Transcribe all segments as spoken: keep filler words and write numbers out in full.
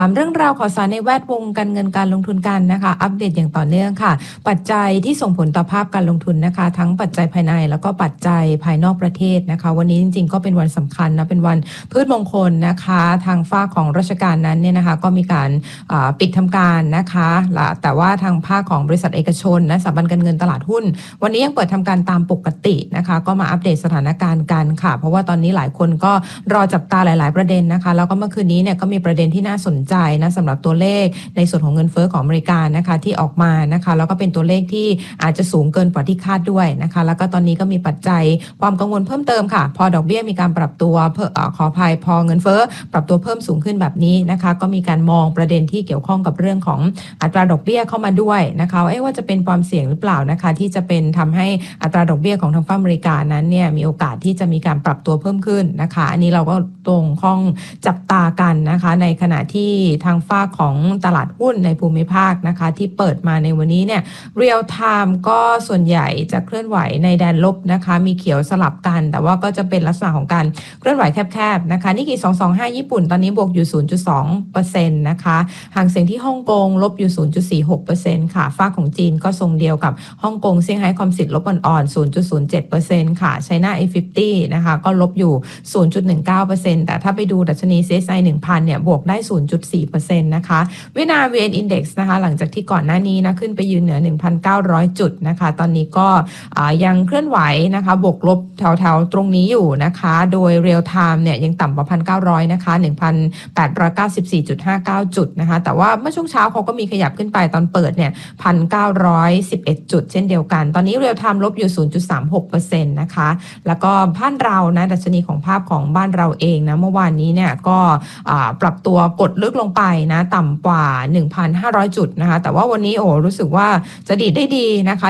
ถามเรื่องราวข่าวสารในแวดวงการเงินการลงทุนกันนะคะอัปเดตอย่างต่อเนื่องค่ะปัจจัยที่ส่งผลต่อภาพการลงทุนนะคะทั้งปัจจัยภายในแล้วก็ปัจจัยภายนอกประเทศนะคะวันนี้จริงๆก็เป็นวันสำคัญนะเป็นวันพืชมงคลนะคะทางฝ้าของราชการนั้นเนี่ยนะคะก็มีการปิดทำการนะคะแต่ว่าทางภาคของบริษัทเอกชนและสถาบันการเงินตลาดหุ้นวันนี้ยังเปิดทำการตามปกตินะคะก็มาอัปเดตสถานการณ์กันค่ะเพราะว่าตอนนี้หลายคนก็รอจับตาหลายๆประเด็นนะคะแล้วก็เมื่อคืนนี้เนี่ยก็มีประเด็นที่น่าสนใจนะสำหรับตัวเลขในส่วนของเงินเฟ้อของอเมริกานะคะที่ออกมานะคะแล้วก็เป็นตัวเลขที่อาจจะสูงเกินกว่าที่คาดด้วยนะคะแล้วก็ตอนนี้ก็มีปัจจัยความกังวลเพิ่มเติมค่ะพอดอกเบี้ยมีการปรับตัวเพิ่มขออภัยพอเงินเฟ้อปรับตัวเพิ่มสูงขึ้นแบบนี้นะคะก็มีการมองประเด็นที่เกี่ยวข้องกับเรื่องของอัตราดอกเบี้ยเข้ามาด้วยนะคะเอ๊ะว่าจะเป็นความเสี่ยงหรือเปล่านะคะที่จะเป็นทำให้อัตราดอกเบี้ยของทางฝั่งอเมริกานั้นเนี่ยมีโอกาสที่จะมีการปรับตัวเพิ่มขึ้นนะคะอันนี้เราก็ตรงข้องจับตากันนะคะในขณะที่ทางฝั่งของตลาดหุ้นในภูมิภาคนะคะที่เปิดมาในวันนี้เนี่ยเรียลไทม์ก็ส่วนใหญ่จะเคลื่อนไหวในแดนลบนะคะมีเขียวสลับกันแต่ว่าก็จะเป็นลักษณะของการเคลื่อนไหวแคบๆนะคะนิกเกิสองสองห้าญี่ปุ่นตอนนี้บวกอยู่ ศูนย์จุดสองเปอร์เซ็นต์ นะคะห่างเสียงที่ฮ่องกงลบอยู่ ศูนย์จุดสี่หกเปอร์เซ็นต์ ค่ะฝั่งของจีนก็ทรงเดียวกับฮ่องกงเซี่ยงไฮ้คอมสิตลบอ่อนๆ ศูนย์จุดศูนย์เจ็ดเปอร์เซ็นต์ ค่ะไชน่า เอ ห้าสิบ นะคะก็ลบอยู่ ศูนย์จุดหนึ่งเก้าเปอร์เซ็นต์ แต่ถ้าไปดูดัชนี ซี เอส ไอ หนึ่งพัน เนี่ยบวกได้ ศูนย์จุดสี่เปอร์เซ็นต์ นะคะเวียดนาม วี เอ็น Index นะคะหลังจากที่ก่อนหน้านี้นะขึ้นไปยืนเหนือ หนึ่งพันเก้าร้อย จุดนะคะตอนนี้ก็ยังเคลื่อนไหวนะคะบวกลบแถวๆตรงนี้อยู่นะคะโดย Real Time เนี่ยยังต่ำกว่า หนึ่งพันเก้าร้อย นะคะ หนึ่งพันแปดร้อยเก้าสิบสี่จุดห้าเก้า จุดนะคะแต่ว่าเมื่อช่วงเช้าเขาก็มีขยับขึ้นไปตอนเปิดเนี่ย หนึ่งพันเก้าร้อยสิบเอ็ด จุดเช่นเดียวกันตอนนี้ Real Time ลบอยู่ ศูนย์จุดสามหกเปอร์เซ็นต์ นะคะแล้วก็บ้านเรานะดัชนีของภาพของบ้านเราเองนะเมื่อวานนี้เนี่ยก็ปรับตัวกดลึกลงไปนะต่ำกว่า หนึ่งพันห้าร้อย จุดนะคะแต่ว่าวันนี้โอ้รู้สึกว่าจะดีดได้ดีนะคะ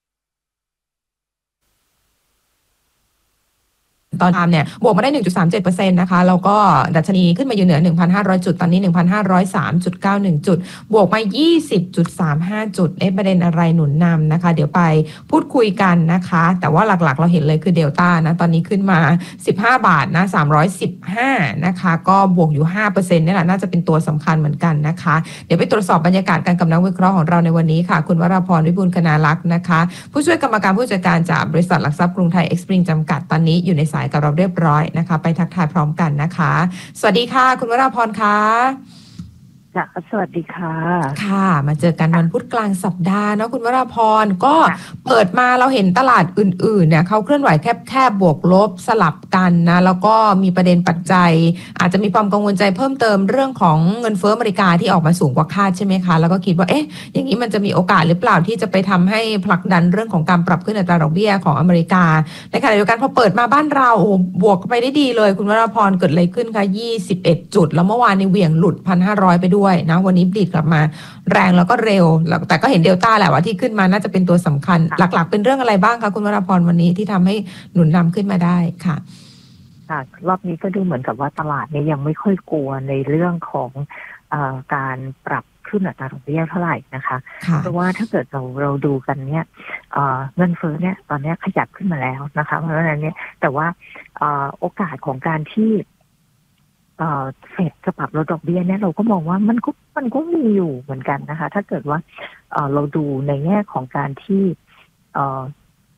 ตอนทำเนี่ยบวกมาได้ หนึ่งจุดสามเจ็ดเปอร์เซ็นต์ นะคะแล้วก็ดัชนีขึ้นมาอยู่เหนือ หนึ่งพันห้าร้อย จุดตอนนี้ หนึ่งพันห้าร้อยสามจุดเก้าหนึ่ง จุดบวกมา ยี่สิบจุดสามห้า จุดเอ๊ะประเด็นอะไรหนุนนำนะคะเดี๋ยวไปพูดคุยกันนะคะแต่ว่าหลักๆเราเห็นเลยคือเดลต้านะตอนนี้ขึ้นมาสิบห้าบาทนะสามร้อยสิบห้านะคะก็บวกอยู่ ห้าเปอร์เซ็นต์ นี่แหละน่าจะเป็นตัวสำคัญเหมือนกันนะคะเดี๋ยวไปตรวจสอบบรรยากาศการกับนักวิเคราะห์ของเราในวันนี้ค่ะคุณวราพรวิบูลย์คณาลักษณ์นะคะผู้ช่วยกรรมการผู้จัดการจากบริษัทหลักทรัพย์กรุงไทยเอ็กซ์ปริงจำกัดตอนนี้อยู่ในสายกับเราเรียบร้อยนะคะไปทักทายพร้อมกันนะคะสวัสดีค่ะคุณวราพรค่ะค่ะสวัสดีค่ะค่ะมาเจอกันวันพุธกลางสัปดาห์เนาะคุณวราพรก็เปิดมาเราเห็นตลาดอื่นๆเนี่ยเขาเคลื่อนไหวแคบๆบวกลบสลับกันนะแล้วก็มีประเด็นปัจจัยอาจจะมีความกังวลใจเพิ่มเติมเรื่องของเงินเฟ้ออเมริกาที่ออกมาสูงกว่าคาดใช่ไหมคะแล้วก็คิดว่าเอ๊ะอย่างนี้มันจะมีโอกาสหรือเปล่าที่จะไปทำให้ผลักดันเรื่องของการปรับขึ้นอัตราดอกเบี้ยของอเมริกาในขณะเดียวกันพอเปิดมาบ้านเราโอ้บวกไปได้ดีเลยคุณวราพรเกิดอะไรขึ้นคะยี่สิบเอ็ดจุดแล้วเมื่อวานในเหวี่ยงหลุด หนึ่งพันห้าร้อย ไปด้วยนะวันนี้ดีดกลับมาแรงแล้วก็เร็วแต่ก็เห็นเดลต้าแหละว่าที่ขึ้นมาน่าจะเป็นตัวสำคัญหลักๆเป็นเรื่องอะไรบ้างคะคุณวราพรวันนี้ที่ทำให้หนุนนำขึ้นมาได้ค่ะค่ะรอบนี้ก็ดูเหมือนกับว่าตลาดเนี่ยยังไม่ค่อยกลัวในเรื่องของเอ่อการปรับขึ้นอัตราดอกเบี้ยเท่าไหร่นะคะเพราะว่าถ้าเกิดเราเราดูกันเนี่ยเอ่อเงินเฟ้อเนี่ยตอนนี้ขยับขึ้นมาแล้วนะคะเพราะฉะนั้นเนี่ยแต่ว่าเอ่อโอกาสของการที่เอ่อเฟดจะปรับลดดอกเบี้ยเนี่ยเราก็มองว่ามันก็มันก็มีอยู่เหมือนกันนะคะถ้าเกิดว่าเอ่อเราดูในแง่ของการที่เอ่อ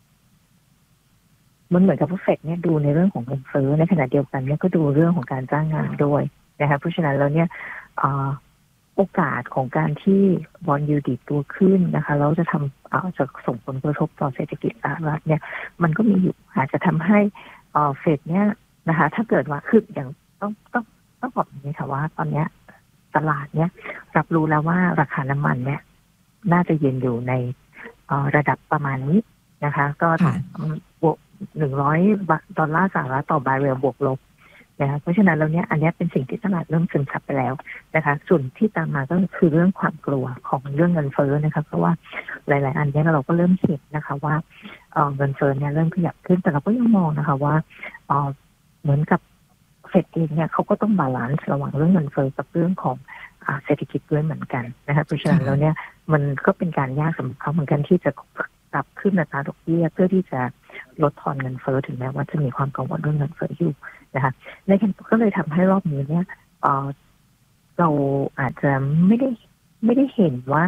มันเหมือนกับว่าเฟดเนี่ยดูในเรื่องของเงินเฟ้อในขณะเดียวกันเนี่ยก็ดูเรื่องของการจ้างงานด้วยนะคะเพราะฉะนั้นแล้วเนี่ยเอ่อโอกาสของการที่บอนด์ยิลด์ดีดตัวขึ้นนะคะแล้วจะทำเอ่อจะส่งผลกระทบต่อเศรษฐกิจสหรัฐเนี่ยมันก็มีอยู่อาจจะทำให้เอ่อเฟดเนี่ยนะคะถ้าเกิดว่าคืออย่างต้องต้องต้องบอกอย่างนี้ค่ะว่าตอนนี้ตลาดเนี่ยรับรู้แล้วว่าราคาน้ำมันเนี่ยน่าจะยืนอยู่ในระดับประมาณนี้นะคะก็บวกหนึ่งร้อยดอลลาร์สหรัฐต่อบาร์เรลบวกลบนะคะเพราะฉะนั้นแล้วเนี่ยอันนี้เป็นสิ่งที่ตลาดเริ่มซึมซับไปแล้วนะคะส่วนที่ตามมาก็คือเรื่องความกลัวของเรื่องเงินเฟ้อนะคะเพราะว่าหลายๆอันนี้เราก็เริ่มเห็นนะคะว่าเงินเฟ้อเนี่ยเริ่มขยับขึ้นแต่เราก็ยังมองนะคะว่าเหมือนกับเฟดเองเนี่ยเขาก็ต้องบาลานซ์ระหว่างเรื่องเงินเฟ้อกับเรื่องของเศรษฐกิจด้วยเหมือนกันนะคะเพราะฉะนั้นแล้วเนี่ยมันก็เป็นการยากสำหรับเขาเหมือนกันที่จะปรับขึ้นอัตราดอกเบี้ยเพื่อที่จะลดทอนเงินเฟ้อถึงแม้ว่าจะมีความกังวลเรื่องเงินเฟ้ออยู่นะคะในก็เลยทำให้รอบนี้เนี่ยเราอาจจะไม่ได้ไม่ได้เห็นว่า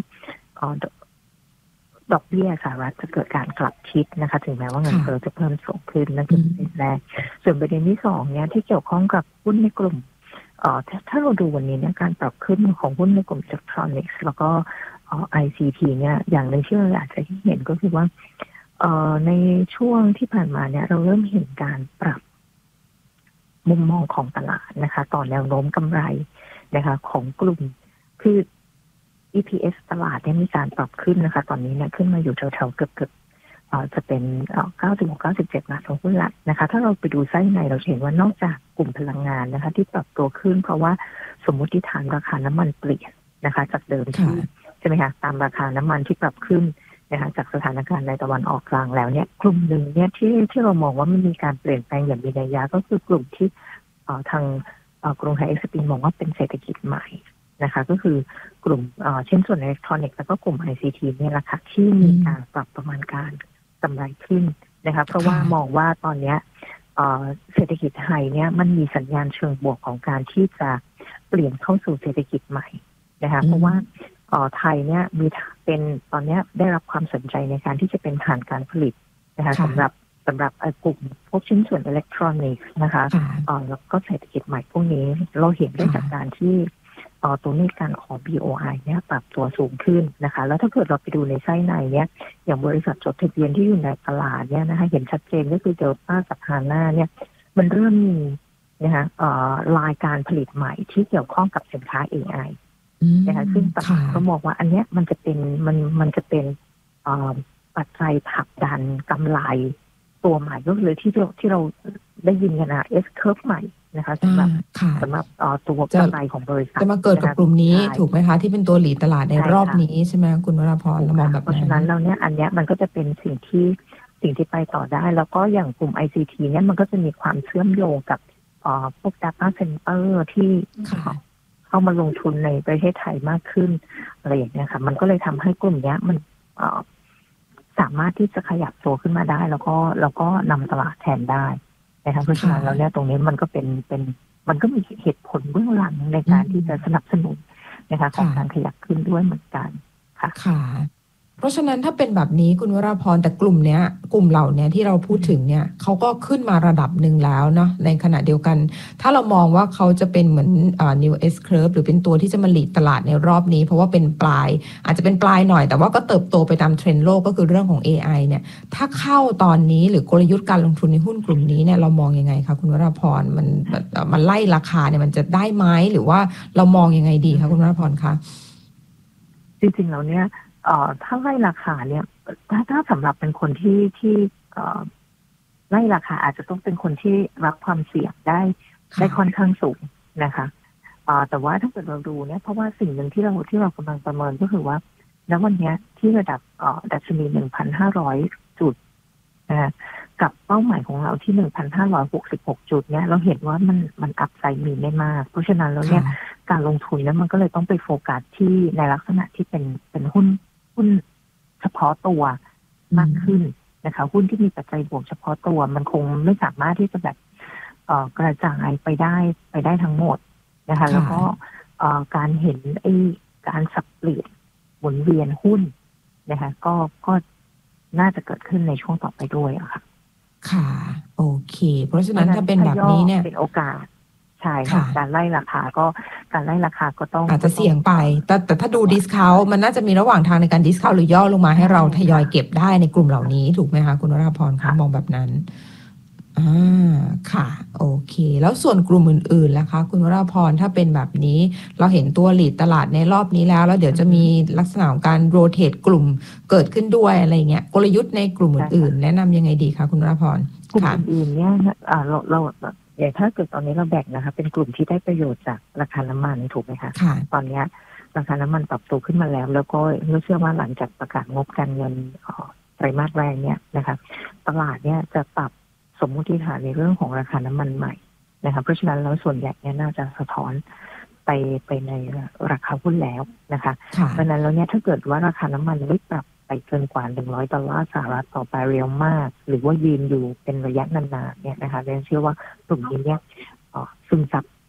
ดอกเบี้ยสหรัฐจะเกิดการกลับทิศนะคะถึงแม้ว่าเงินเฟ้อจะเพิ่มสูงขึ้นนั่นคือประเด็นแรกส่วนประเด็นที่สองเนี่ยที่เกี่ยวข้องกับหุ้นในกลุ่มเอ่อถ้าถ้าเราดูวันนี้เนี่ยการปรับขึ้นของหุ้นในกลุ่มอิเล็กทรอนิกส์แล้วก็เอ่อ ไอ ซี ที เนี่ยอย่างหนึ่งที่เราอาจจะเห็นก็คือว่าเอ่อในช่วงที่ผ่านมาเนี่ยเราเริ่มเห็นการปรับมุมมองของตลาดนะคะต่อแนวโน้มกำไรนะคะของกลุ่มคือ อี พี เอส ตลาดเนี่ยมีการปรับขึ้นนะคะตอนนี้เนี่ยขึ้นมาอยู่แถวๆเกือบเกือบจะเป็นเก้าสิบหก เก้าสิบเจ็ดบาทต่อหุ้นละนะคะถ้าเราไปดูไส้ในเราเห็นว่านอกจากกลุ่มพลังงานนะคะที่ปรับตัวขึ้นเพราะว่าสมมุติฐานราคาน้ำมันเปลี่ยนนะคะจากเดิมที่ใช่ไหมคะตามราคาน้ำมันที่ปรับขึ้นนะคะจากสถานการณ์ในตะวันออกกลางแล้วเนี่ยกลุ่มหนึ่งเนี่ยที่ที่เรามองว่ามันมีการเปลี่ยนแปลงอย่างมีนัยยะก็คือกลุ่มที่ทางกรุงไทยเอ็กซ์ปีมองว่าเป็นเศรษฐกิจใหม่นะคะก็คือกลุ่มเช่นส่วนอิเล็กทรอนิกส์แล้วก็กลุ่ม ไอ ซี ที เนี่ยแหละค่ะที่มีการปรับประมาณการกำไรขึ้นนะคะเพราะว่ามองว่าตอนนี้เศรษฐกิจไทยเนี่ยมันมีสัญญาณเชิงบวกของการที่จะเปลี่ยนเข้าสู่เศรษฐกิจใหม่นะคะเพราะว่าไทยเนี่ยมีเป็นตอนนี้ได้รับความสนใจในการที่จะเป็นฐานการผลิตนะคะสำหรับสำหรับกลุ่มพวกชิ้นส่วนอิเล็กทรอนิกส์นะคะแล้วก็เศรษฐกิจใหม่พวกนี้เราเห็นได้จากการที่ตัวนี้การขอ บี โอ ไอ เนี่ยปรับตัวสูงขึ้นนะคะแล้วถ้าเกิดเราไปดูในไส้ในเนี่ยอย่างบริษัทจดทะเบียนที่อยู่ในตลาดเนี่ยนะคะเห็นชัดเจนก็คือเดลต้ากับฮาน่าเนี่ยมันเริ่มมีนะคะรายการผลิตใหม่ที่เกี่ยวข้องกับสินค้า เอ ไอ นะคะซึ่งตลาดก็มองว่าอันเนี้ยมันจะเป็นมันมันจะเป็นปัจจัยผลักดันกำไรตัวใหม่ก็เลยที่เราที่เราได้ยินกันนะ S curve ใหม่นะคะสำหรับสำหรับตัวกำไรของบริษัทจะมาเกิดกับกลุ่มนี้ถูกไหมคะที่เป็นตัวหลีดตลาดในรอบนี้ใช่ไหมคุณวราพรเรามองแบบนั้นเพราะฉะนั้นเราเนี่ยอันเนี้ยมันก็จะเป็นสิ่งที่สิ่งที่ไปต่อได้แล้วก็อย่างกลุ่ม ไอ ซี ที เนี่ยมันก็จะมีความเชื่อมโยงกับพวก data center ที่เข้ามาลงทุนในประเทศไทยมากขึ้นอะไรอย่างเงี้ยค่ะมันก็เลยทำให้กลุ่มเนี้ยมันสามารถที่จะขยับตัวขึ้นมาได้แล้วก็แล้วก็นำตลาดแทนได้นะคะเพราะฉะนั้นแล้วเนี่ยตรงนี้มันก็เป็นเป็นมันก็มีเหตุผลเบื้องหลังในการที่จะสนับสนุนนะคะของการขยับขึ้นด้วยเหมือนกันค่ะค่ะเพราะฉะนั้นถ้าเป็นแบบนี้คุณวราพรแต่กลุ่มเนี้ยกลุ่มเหล่านี้ที่เราพูดถึงเนี่ยเขาก็ขึ้นมาระดับหนึ่งแล้วเนาะในขณะเดียวกันถ้าเรามองว่าเขาจะเป็นเหมือนอ่า new S curve หรือเป็นตัวที่จะมาหลีดตลาดในรอบนี้เพราะว่าเป็นปลายอาจจะเป็นปลายหน่อยแต่ว่าก็เติบโตไปตามเทรนด์โลกก็คือเรื่องของ เอ ไอ เนี่ยถ้าเข้าตอนนี้หรือกลยุทธ์การลงทุนในหุ้นกลุ่มนี้เนี่ยเรามองยังไงคะคุณวราพรมันมันไล่ราคาเนี่ยมันจะได้ไหมหรือว่าเรามองยังไงดีคะคุณวราพรคะจริงๆแล้วเนี่ยเอ่อถ้าไล่ราคาเนี่ยถ้าถ้าสำหรับเป็นคนที่ที่เอ่อไล่ราคาอาจจะต้องเป็นคนที่รับความเสี่ยงได้ได้ค่อนข้างสูงนะคะเอ่อแต่ว่าถ้าเกิดเราดูเนี่ยเพราะว่าสิ่งหนึ่งที่เราที่เรากำลังประเมินก็คือว่าณวันนี้ที่ระดับเอ่อดัชนี หนึ่งพันห้าร้อย จุดนะคะกับเป้าหมายของเราที่ หนึ่งพันห้าร้อยหกสิบหก จุดเนี่ยเราเห็นว่ามันมันอัพไซด์มีไม่มากเพราะฉะนั้นแล้วเนี่ยการลงทุนนั้นมันก็เลยต้องไปโฟกัสที่ในลักษณะที่เป็นเป็นหุ้นหุ้นเฉพาะตัวมากขึ้นนะคะหุ้นที่มีปัจจัยบวกเฉพาะตัวมันคงไม่สามารถที่จะแบบเอ่อกระจายไปได้ไปได้ทั้งหมดนะคะแล้วก็เอ่อการเห็นไอ้การสับเปลี่ยนหมุนเวียนหุ้นนะคะก็ก็น่าจะเกิดขึ้นในช่วงต่อไปด้วยอะค่ะค่ะโอเคเพราะฉะนั้นถ้าเป็นแบบนี้เนี่ยเป็นโอกาสใช่ค่ะการไล่ราคาก็การไล่ราคาก็ต้องอาจจะเสี่ยงไปแต่แต่ถ้าดูดิสเคาท์มันน่าจะมีระหว่างทางในการดิสเคาท์หรือย่อลงมาให้เราทยอยเก็บได้ในกลุ่มเหล่านี้ถูกไหมคะคุณวราพรคะมองแบบนั้นอ่าค่ะโอเคแล้วส่วนกลุ่มอื่นๆล่ะคะคุณวราพรถ้าเป็นแบบนี้เราเห็นตัวหลีดตลาดในรอบนี้แล้วแล้วเดี๋ยวจะมีลักษณะของการโรเตทกลุ่มเกิดขึ้นด้วยอะไรเงี้ยกลยุทธ์ในกลุ่มอื่นๆแนะนำยังไงดีคะคุณวราพรกลุ่มอื่นๆเนี่ยเราเราอย่างถ้าเกิดตอนนี้เราแบ่งนะคะเป็นกลุ่มที่ได้ประโยชน์จากราคาน้ำมันถูกไหมคะตอนนี้ราคาน้ำมันปรับตัวขึ้นมาแล้วแล้วก็เชื่อว่าหลังจากประกาศงบการเงินไตรมาสแรกเนี่ยนะคะตลาดเนี่ยจะปรับสมมุติฐานในเรื่องของราคาน้ำมันใหม่นะคะเพราะฉะนั้นแล้วส่วนใหญ่เนี่ยน่าจะสะท้อนไปไปในราคาหุ้นแล้วนะคะเพราะนั้นแล้วเนี่ยถ้าเกิดว่าราคาน้ำมันไม่ปรับไปเกินกว่าหนึ่งร้อยดอลลาร์สหรัฐต่อบาร์เรลมากหรือว่ายืนอยู่เป็นระยะนานๆเนี่ยนะคะเรนเชื่อว่ากลุ่มนี้เนี่ยซึมซับเป็น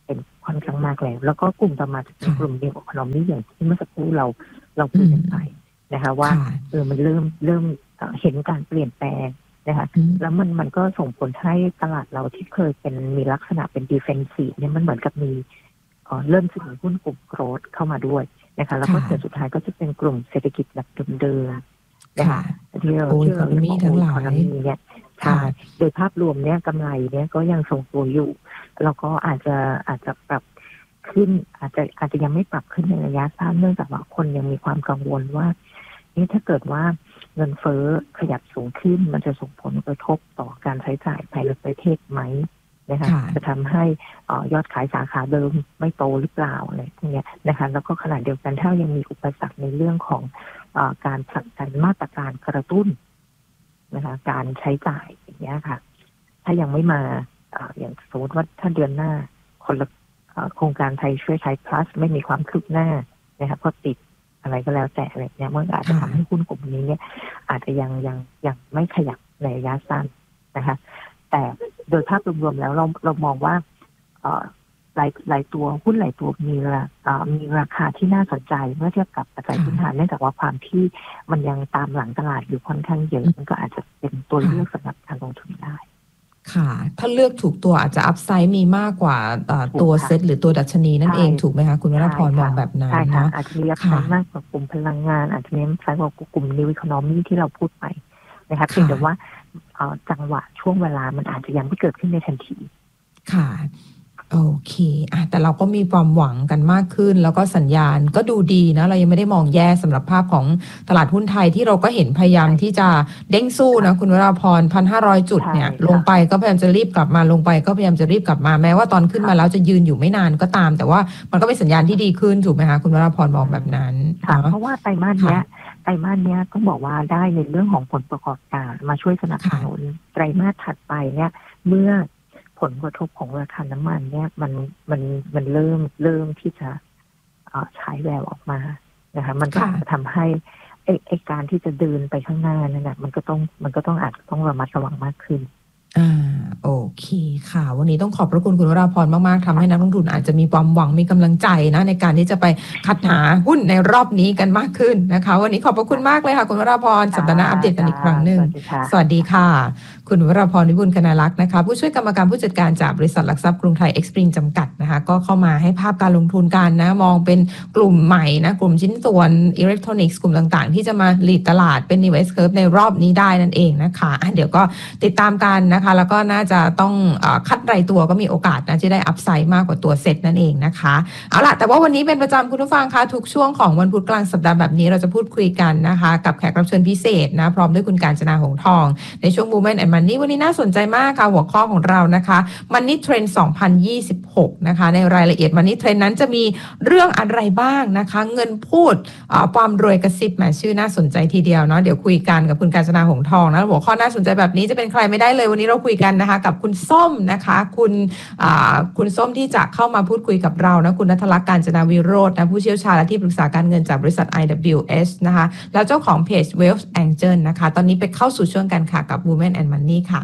ค่อนข้างมากแล้วแล้วก็กลุ่มต่อมาจะเป็นกลุ่ม New Economy อย่างที่เมื่อสักครู่เราเราคุยกันไปนะคะว่าเออมันเริ่มเริ่มเห็นการเปลี่ยนแปลงนะคะแล้วมันมันก็ส่งผลให้ตลาดเราที่เคยเป็นมีลักษณะเป็น defensive เนี่ยมันเหมือนกับมีเริ่มจะมีหุ้นกลุ่ม growth เข้ามาด้วยนะคะแล้วก็ส่วนสุดท้ายก็จะเป็นกลุ่มเศรษฐกิจแบบเดิมๆนะคะที่เราที่เราเรียกว่า economy เนี่ยใช่โดยภาพรวมเนี่ยกำไรเนี่ยก็ยังทรงตัวอยู่แล้วก็อาจจะอาจจะปรับขึ้นอาจจะอาจจะยังไม่ปรับขึ้นในระยะสั้นเนื่องจากว่าคนยังมีความกังวลว่านี่ถ้าเกิดว่าเงินเฟ้อขยับสูงขึ้นมันจะส่งผลกระทบต่อการใช้จ่ายภายในประเทศไหมนะคะจะทำให้ยอดขายสาขาเดิมไม่โตหรือเปล่าอะไรพวกนี้นะคะแล้วก็ขณะเดียวกันถ้ายังมีอุปสรรคในเรื่องของอการผลักดันมาตรการกระตุ้นนะคะการใช้จ่ายอย่างเงี้ยค่ะถ้ายังไม่มาอย่างสมมติว่าถ้าเดือนหน้าคนละโครงการไทยช่วยใช้ plus ไม่มีความคืบหน้านะคะเพราะติดอะไรก็แล้วแต่อะไรเนี่ยมันอาจจะทำให้หุ้นกลุ่มนี้เนี่ยอาจจะยังยังยังไม่ขยับในระยะสั้นนะคะแต่โดยภาพรวมๆแล้วเราเรามองว่าหลายหลายตัวหุ้นหลายตัวมีรามีราคาที่น่าสนใจเมื่อเทียบกับปัจจัยพื้นฐานเนื่องจากว่าความที่มันยังตามหลังตลาดอยู่ค่อนข้างเยอะมันก็อาจจะเป็นตัวเลือกสำหรับการลงทุนได้ค่ะถ้าเลือกถูกตัวอาจจะอัพไซด์มีมากกว่าตัวเซ็ตหรือตัวดัชนีนั่นเองถูกไหมคะคุณวราพรมองแบบนั้นเนาะอาจจะมีอัพไซด์มากกว่ากลุ่มพลังงานอาจจะมีอัพไซด์กว่ากลุ่ม New Economy ที่เราพูดไปนะคะเพียงแต่ว่าจังหวะช่วงเวลามันอาจจะยังไม่เกิดขึ้นในทันทีค่ะโอเคอ่ะแต่เราก็มีความหวังกันมากขึ้นแล้วก็สัญญาณก็ดูดีนะเรายังไม่ได้มองแย่สำหรับภาพของตลาดหุ้นไทยที่เราก็เห็นพยายามที่จะเด้งสู้นะคุณวราพร หนึ่งพันห้าร้อย จุดเนี่ยลงไปก็พยายามจะรีบกลับมาลงไปก็พยายามจะรีบกลับมาแม้ว่าตอนขึ้นมาแล้วจะยืนอยู่ไม่นานก็ตามแต่ว่ามันก็เป็นสัญญาณที่ดีขึ้นถูกไหมคะคุณวราพรมองแบบนั้นค่ะเพราะว่าไตรมาสเนี้ยไตรมาสเนี้ยต้องบอกว่าได้ในเรื่องของผลประกอบการมาช่วยสนับสนุนไตรมาสถัดไปเนี่ยเมื่อผลกระทบของราคาน้ำมันเนี่ยมันมันมันเริ่มเริ่มที่จะฉายแววออกมานะคะมันก็จะทำให้ไอ้ไอ้การที่จะเดินไปข้างหน้านั่นแหละมันก็ต้องมันก็ต้องอาจจะต้องระมัดระวังมากขึ้นอ่าโอเคค่ะวันนี้ต้องขอบพระคุณคุณวราพรมากๆทำให้นักลงทุนอาจจะมีความหวังมีกำลังใจนะในการที่จะไปคัดหาหุ้นในรอบนี้กันมากขึ้นนะคะวันนี้ขอบพระคุณมากเลยค่ะคุณวราพรสัปดาห์หน้าอัปเดตกันอีกครั้งหนึ่งสวัสดีค่ะคุณวราพรวิบูลย์คณาลักษณ์นะคะผู้ช่วยกรรมการผู้จัดการจากบริษัทหลักทรัพย์กรุงไทยเอ็กซ์ปริงจำกัดนะคะก็เข้ามาให้ภาพการลงทุนกันนะมองเป็นกลุ่มใหม่นะกลุ่มชิ้นส่วนอิเล็กทรอนิกส์กลุ่มต่างๆที่จะมาหลีดตลาดเป็น New S Curve ในรอบนี้ได้นั่นเองนะคะเดี๋ยวก็ติดตามกันนะคะแล้วก็น่าจะต้องคัดรายตัวก็มีโอกาสนะที่ได้อัพไซด์มากกว่าตัวเซ็ตนั่นเองนะคะเอาล่ะแต่ว่าวันนี้เป็นประจำคุณผู้ฟังคะทุกช่วงของวันพุธกลางสัปดาห์แบบนี้เราจะพูดคุยกันนะคะกับแขกรับเชิญพิเศษนะพร้อมด้วยคุณกาญจนาหงส์ทองในช่วง Women and Money วันนี้น่าสนใจมากค่ะหัวข้อของเรานะคะ Money Trend สองพันยี่สิบหกนะคะในรายละเอียด Money Trend นั้นจะมีเรื่องอะไรบ้างนะคะเงินพูดความรวยกระซิบแหมชื่อน่าสนใจทีเดียวเนาะเดี๋ยวคุยกันกับคุณกาญจนาหงส์ทองนะหัวข้อน่าสนใจแบบนี้จะเป็นใครไม่ได้เลยวันนี้เราคุยกันนะคะกับคุณส้มนะคะคุณคุณส้มที่จะเข้ามาพูดคุยกับเรานะคุณณัฐลักษณ์ กาญจนาวิโรจน์นะผู้เชี่ยวชาญและที่ปรึกษาการเงินจากบริษัท ไอ ดับเบิลยู เอส นะคะแล้วเจ้าของเพจ Wealth Angel นะคะตอนนี้ไปเข้าสู่ช่วงกันค่ะกับ Women and Money ค่ะ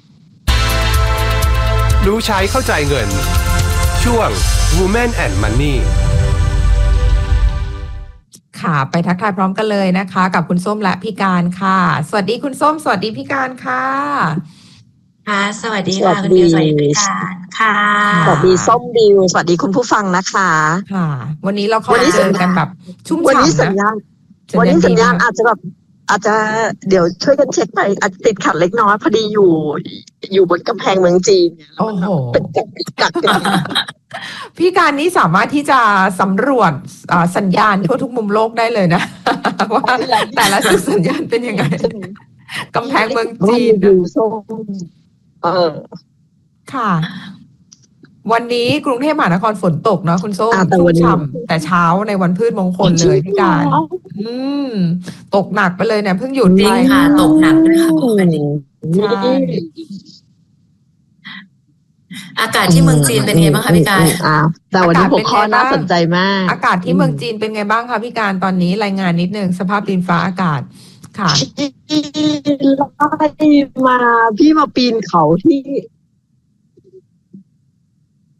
รู้ใช้เข้าใจเงินช่วง Women and Money ค่ะไปทักทายพร้อมกันเลยนะคะกับคุณส้มและพี่การค่ะสวัสดีคุณส้มสวัสดีพี่การค่ะค่ะสวัสดีค่ะคุณบิวสวัสดีพี่การค่ะสวัสดีส้มบิวสวัสดีคุณผู้ฟังนะคะค่ะวันนี้เราเข้ามาเจอกันแบบชุ่มฉ่ำนะวันนี้สัญญาณวันนี้สัญญาณอาจจะแบบอาจจะเดี๋ยวช่วยกันเช็คไปอาจจะติดขัดเล็กน้อยพอดีอยู่อยู่บนกำแพงเมืองจีนโอ้โหเป็นกักกักพี่การนี้สามารถที่จะสำรวจสัญญาณทั่วทุกมุมโลกได้เลยนะว่าแต่ละจุดสัญญาณเป็นยังไงกำแพงเมืองจีนอยู่ส้มเออค่ะวันนี้กรุงเทพมหานครฝนตกเนาะคุณส้มชุ่มฉ่ำแต่เช้าในวันพืชมงคลเลยพี่การอืมตกหนักไปเลยเนี่ยเพิ่งหยุดไปค่ะตกหนักด้วยค่ะใช่อากาศที่เมืองจีนเป็นไงบ้างคะพี่การอ่าแต่วันนี้หัวข้อน่าสนใจมากอากาศที่เมืองจีนเป็นไงบ้างคะพี่การตอนนี้รายงานนิดนึงสภาพดินฟ้าอากาศค่ะไล่มาพี่มาปีนเขาที่ส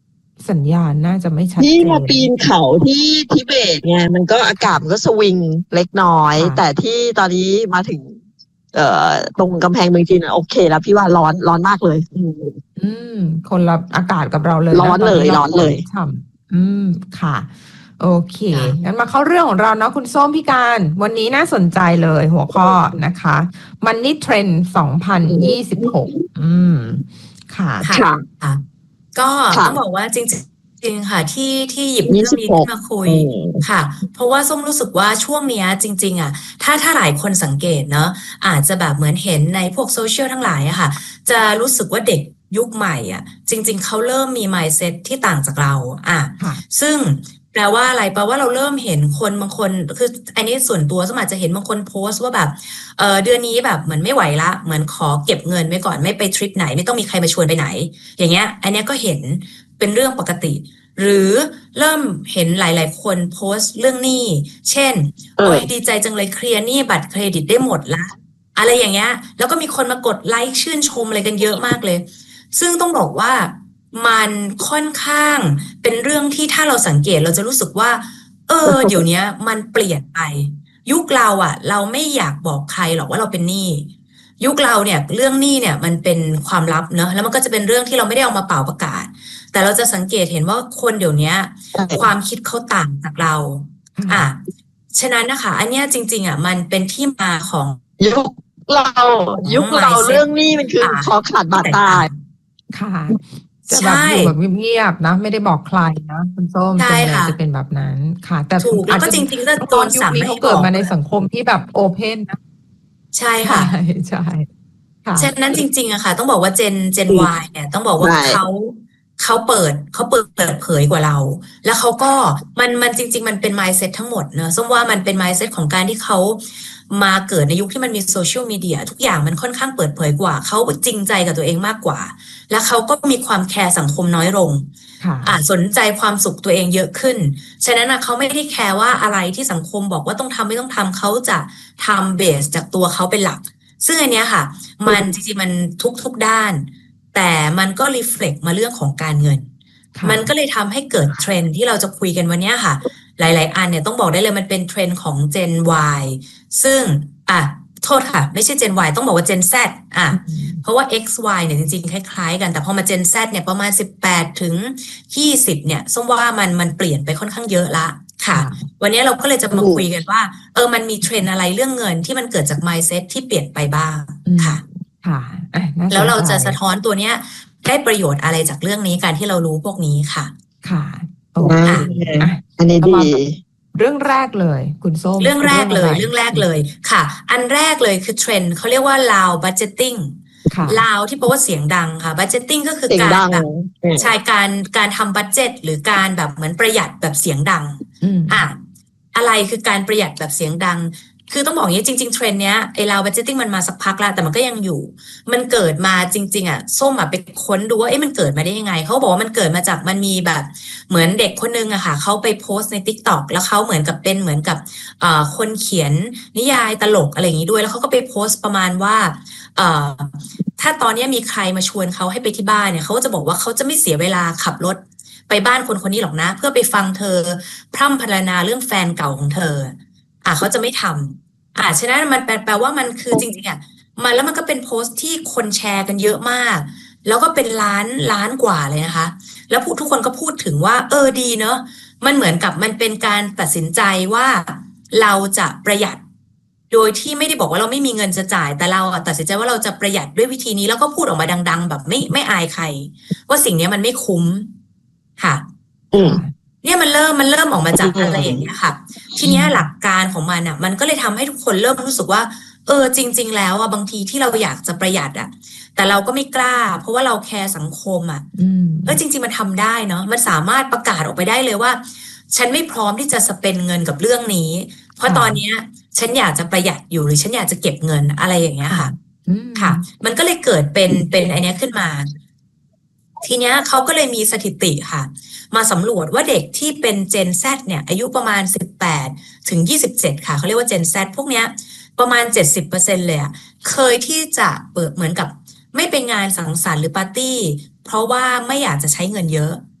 สัญญาณน่าจะไม่ชัดเจนที่มาปีนเขาที่ทิเบตไงมันก็อากาศมันก็สวิงเล็กน้อยแต่ที่ตอนนี้มาถึงเอ่อตรงกำแพงเมืองจีนโอเคแล้วพี่ว่าร้อนร้อนมากเลยอืมคนละอากาศกับเราเลยร้อนเลยร้อนเลยฉ่ำอืมค่ะโอเคงั้นมาเข้าเรื่องของเราเนาะคุณส้มพี่การวันนี้น่าสนใจเลยหัวข้อนะคะ Money Trend สองพันยี่สิบหกอืมค่ะค่ะก็ต้องบอกว่าจริงจริงค่ะที่ที่หยิบเรื่องนี้ขึ้นมาคุยค่ะเพราะว่าส้มรู้สึกว่าช่วงนี้จริงๆอ่ะถ้าถ้าหลายคนสังเกตเนาะอาจจะแบบเหมือนเห็นในพวกโซเชียลทั้งหลายอะค่ะจะรู้สึกว่าเด็กยุคใหม่อ่ะจริงๆเขาเริ่มมี mindset ที่ต่างจากเราอ่ะซึ่งแปลว่าอะไรแปลว่าเราเริ่มเห็นคนบางคนคืออันนี้ส่วนตัวสมอาจจะเห็นบางคนโพสต์ว่าแบบเออเดือนนี้แบบเหมือนไม่ไหวละเหมือนขอเก็บเงินไว้ก่อนไม่ไปทริปไหนไม่ต้องมีใครมาชวนไปไหนอย่างเงี้ยอันนี้ก็เห็นเป็นเรื่องปกติหรือเริ่มเห็นหลายๆคนโพสต์เรื่องหนี้เช่นโอ้ยดีใจจังเลยเคลียร์หนี้บัตรเครดิตได้หมดละอะไรอย่างเงี้ยแล้วก็มีคนมากดไลค์ชื่นชมอะไรกันเยอะมากเลยซึ่งต้องบอกว่ามันค่อนข้างเป็นเรื่องที่ถ้าเราสังเกตเราจะรู้สึกว่าเออเดี๋ยวนี้มันเปลี่ยนไปยุคเราอ่ะเราไม่อยากบอกใครหรอกว่าเราเป็นหนี้ยุคเราเนี่ยเรื่องหนี้เนี่ยมันเป็นความลับเนอะแล้วมันก็จะเป็นเรื่องที่เราไม่ได้เอามาเป่าประกาศแต่เราจะสังเกตเห็นว่าคนเดี๋ยวนี้ความคิดเขาต่างจากเราอ่ะฉะนั้นนะคะอันเนี้ยจริงๆอ่ะมันเป็นที่มาของยุคเรายุคเราเรื่องนี้มันคือคอขาดบาดตายค่ะจะแบบอยู่แบบเงียบๆนะไม่ได้บอกใครนะคุณส้มส่วนใหญ่จะเป็นแบบนั้นค่ะแต่ถูกแล้วก็จริงๆก็ตอนยุคนี้เขาเกิดมาในสังคมที่แบบโอเพนนะใช่ค่ะใช่ฉะนั้นจริงๆอะค่ะต้องบอกว่าเจนเจน Y เนี่ยต้องบอกว่าเขาเขาเปิดเขาเปิดเปิดเผยกว่าเราแล้วเขาก็มันมันจริงๆมันเป็น mindset ทั้งหมดเนอะส้มว่ามันเป็น mindset ของการที่เขามาเกิดในยุคที่มันมีโซเชียลมีเดียทุกอย่างมันค่อนข้างเปิดเผยกว่าเขาจริงใจกับตัวเองมากกว่าแล้วเขาก็มีความแคร์สังคมน้อยลงอ่าสนใจความสุขตัวเองเยอะขึ้นฉะนั้นนะเขาไม่ได้แคร์ว่าอะไรที่สังคมบอกว่าต้องทำไม่ต้องทำเขาจะทำเบสจากตัวเขาเป็นหลักซึ่งอันเนี้ยค่ะมันจริงๆมันทุกๆด้านแต่มันก็รีเฟล็กมาเรื่องของการเงินมันก็เลยทำให้เกิดเทรนด์ที่เราจะคุยกันวันนี้ค่ะหลายๆอันเนี่ยต้องบอกได้เลยมันเป็นเทรนด์ของ Gen Y ซึ่งอ่ะโทษค่ะไม่ใช่ Gen Y ต้องบอกว่า Gen Z อ่ะเพราะว่า X Y เนี่ยจริงๆคล้ายๆกันแต่พอมา Gen Z เนี่ยประมาณสิบแปดถึงยี่สิบเนี่ยส้มว่ามันมันเปลี่ยนไปค่อนข้างเยอะละค่ะวันนี้เราก็เลยจะมาคุยกันว่าเออมันมีเทรนด์อะไรเรื่องเงินที่มันเกิดจาก mindset ที่เปลี่ยนไปบ้างค่ะค่ะแล้วเราจะสะท้อนตัวเนี้ยได้ประโยชน์อะไรจากเรื่องนี้การที่เรารู้พวกนี้ค่ะค่ะโอ้อันนี้ดีเรื่องแรกเลยคุณส้มเรื่องแรกเลยเรื่องแรกเลยค่ะอันแรกเลยคือเทรนด์เขาเรียกว่า loud budgeting loud ที่แปลว่าเสียงดังค่ะ budgeting ก็คือการแบบใช่การการทำบัดเจ็ตหรือการแบบเหมือนประหยัดแบบเสียงดังอ่ะอะไรคือการประหยัดแบบเสียงดังคือต้องบอกอย่างนี้จริงๆเทรนด์เนี้ยไอ้ loud budgeting มันมาสักพักแล้วแต่มันก็ยังอยู่มันเกิดมาจริงๆอ่ะส้มอ่ะไปค้นดูว่าเอ๊ะมันเกิดมาได้ยังไงเขาบอกว่ามันเกิดมาจากมันมีแบบเหมือนเด็กคนนึงอะค่ะเขาไปโพสต์ใน TikTok แล้วเขาเหมือนกับเป็นเหมือนกับเอ่อคนเขียนนิยายตลกอะไรอย่างนี้ด้วยแล้วเขาก็ไปโพสต์ประมาณว่าเอ่อถ้าตอนนี้มีใครมาชวนเขาให้ไปที่บ้านเนี่ยเขาก็จะบอกว่าเขาจะไม่เสียเวลาขับรถไปบ้านคนคนนี้หรอกนะเพื่อไปฟังเธอพร่ำพรรณนาเรื่องแฟนเก่าของเธออ่ะเขาจะไม่ทำอ่ะฉะนั้นมันแปลว่ามันคือจริงๆอ่ะมันแล้วมันก็เป็นโพสต์ที่คนแชร์กันเยอะมากแล้วก็เป็นล้านล้านกว่าเลยนะคะแล้วทุกคนก็พูดถึงว่าเออดีเนอะมันเหมือนกับมันเป็นการตัดสินใจว่าเราจะประหยัดโดยที่ไม่ได้บอกว่าเราไม่มีเงินจะจ่ายแต่เราตัดสินใจว่าเราจะประหยัดด้วยวิธีนี้แล้วก็พูดออกมาดังๆแบบไม่ไม่อายใครว่าสิ่งนี้มันไม่คุ้มค่ะเนี่ยมันเริ่มมันเริ่มออกมาจากอะไรอย่างเงี้ยค่ะทีเนี้ยหลักการของมันอ่ะมันก็เลยทำให้ทุกคนเริ่มรู้สึกว่าเออจริงๆแล้วอ่ะบางทีที่เราอยากจะประหยัดอ่ะแต่เราก็ไม่กล้าเพราะว่าเราแคร์สังคมอ่ะเออจริงๆมันทำได้เนาะมันสามารถประกาศออกไปได้เลยว่าฉันไม่พร้อมที่จะสเปนเงินกับเรื่องนี้เพราะตอนเนี้ยฉันอยากจะประหยัดอยู่หรือฉันอยากจะเก็บเงินอะไรอย่างเงี้ยค่ะค่ะมันก็เลยเกิดเป็นเป็นไอเนี้ยขึ้นมาทีเนี้ยเขาก็เลยมีสถิติค่ะมาสำรวจว่าเด็กที่เป็น Gen Z เนี่ยอายุประมาณสิบแปดถึงยี่สิบเจ็ดค่ะเขาเรียกว่า Gen Z พวกเนี้ยประมาณ เจ็ดสิบเปอร์เซ็นต์ เลยอะเคยที่จะเปิดเหมือนกับไม่ไปงานสังสรรค์หรือปาร์ตี้เพราะว่าไม่อยากจะใช้เงินเยอะ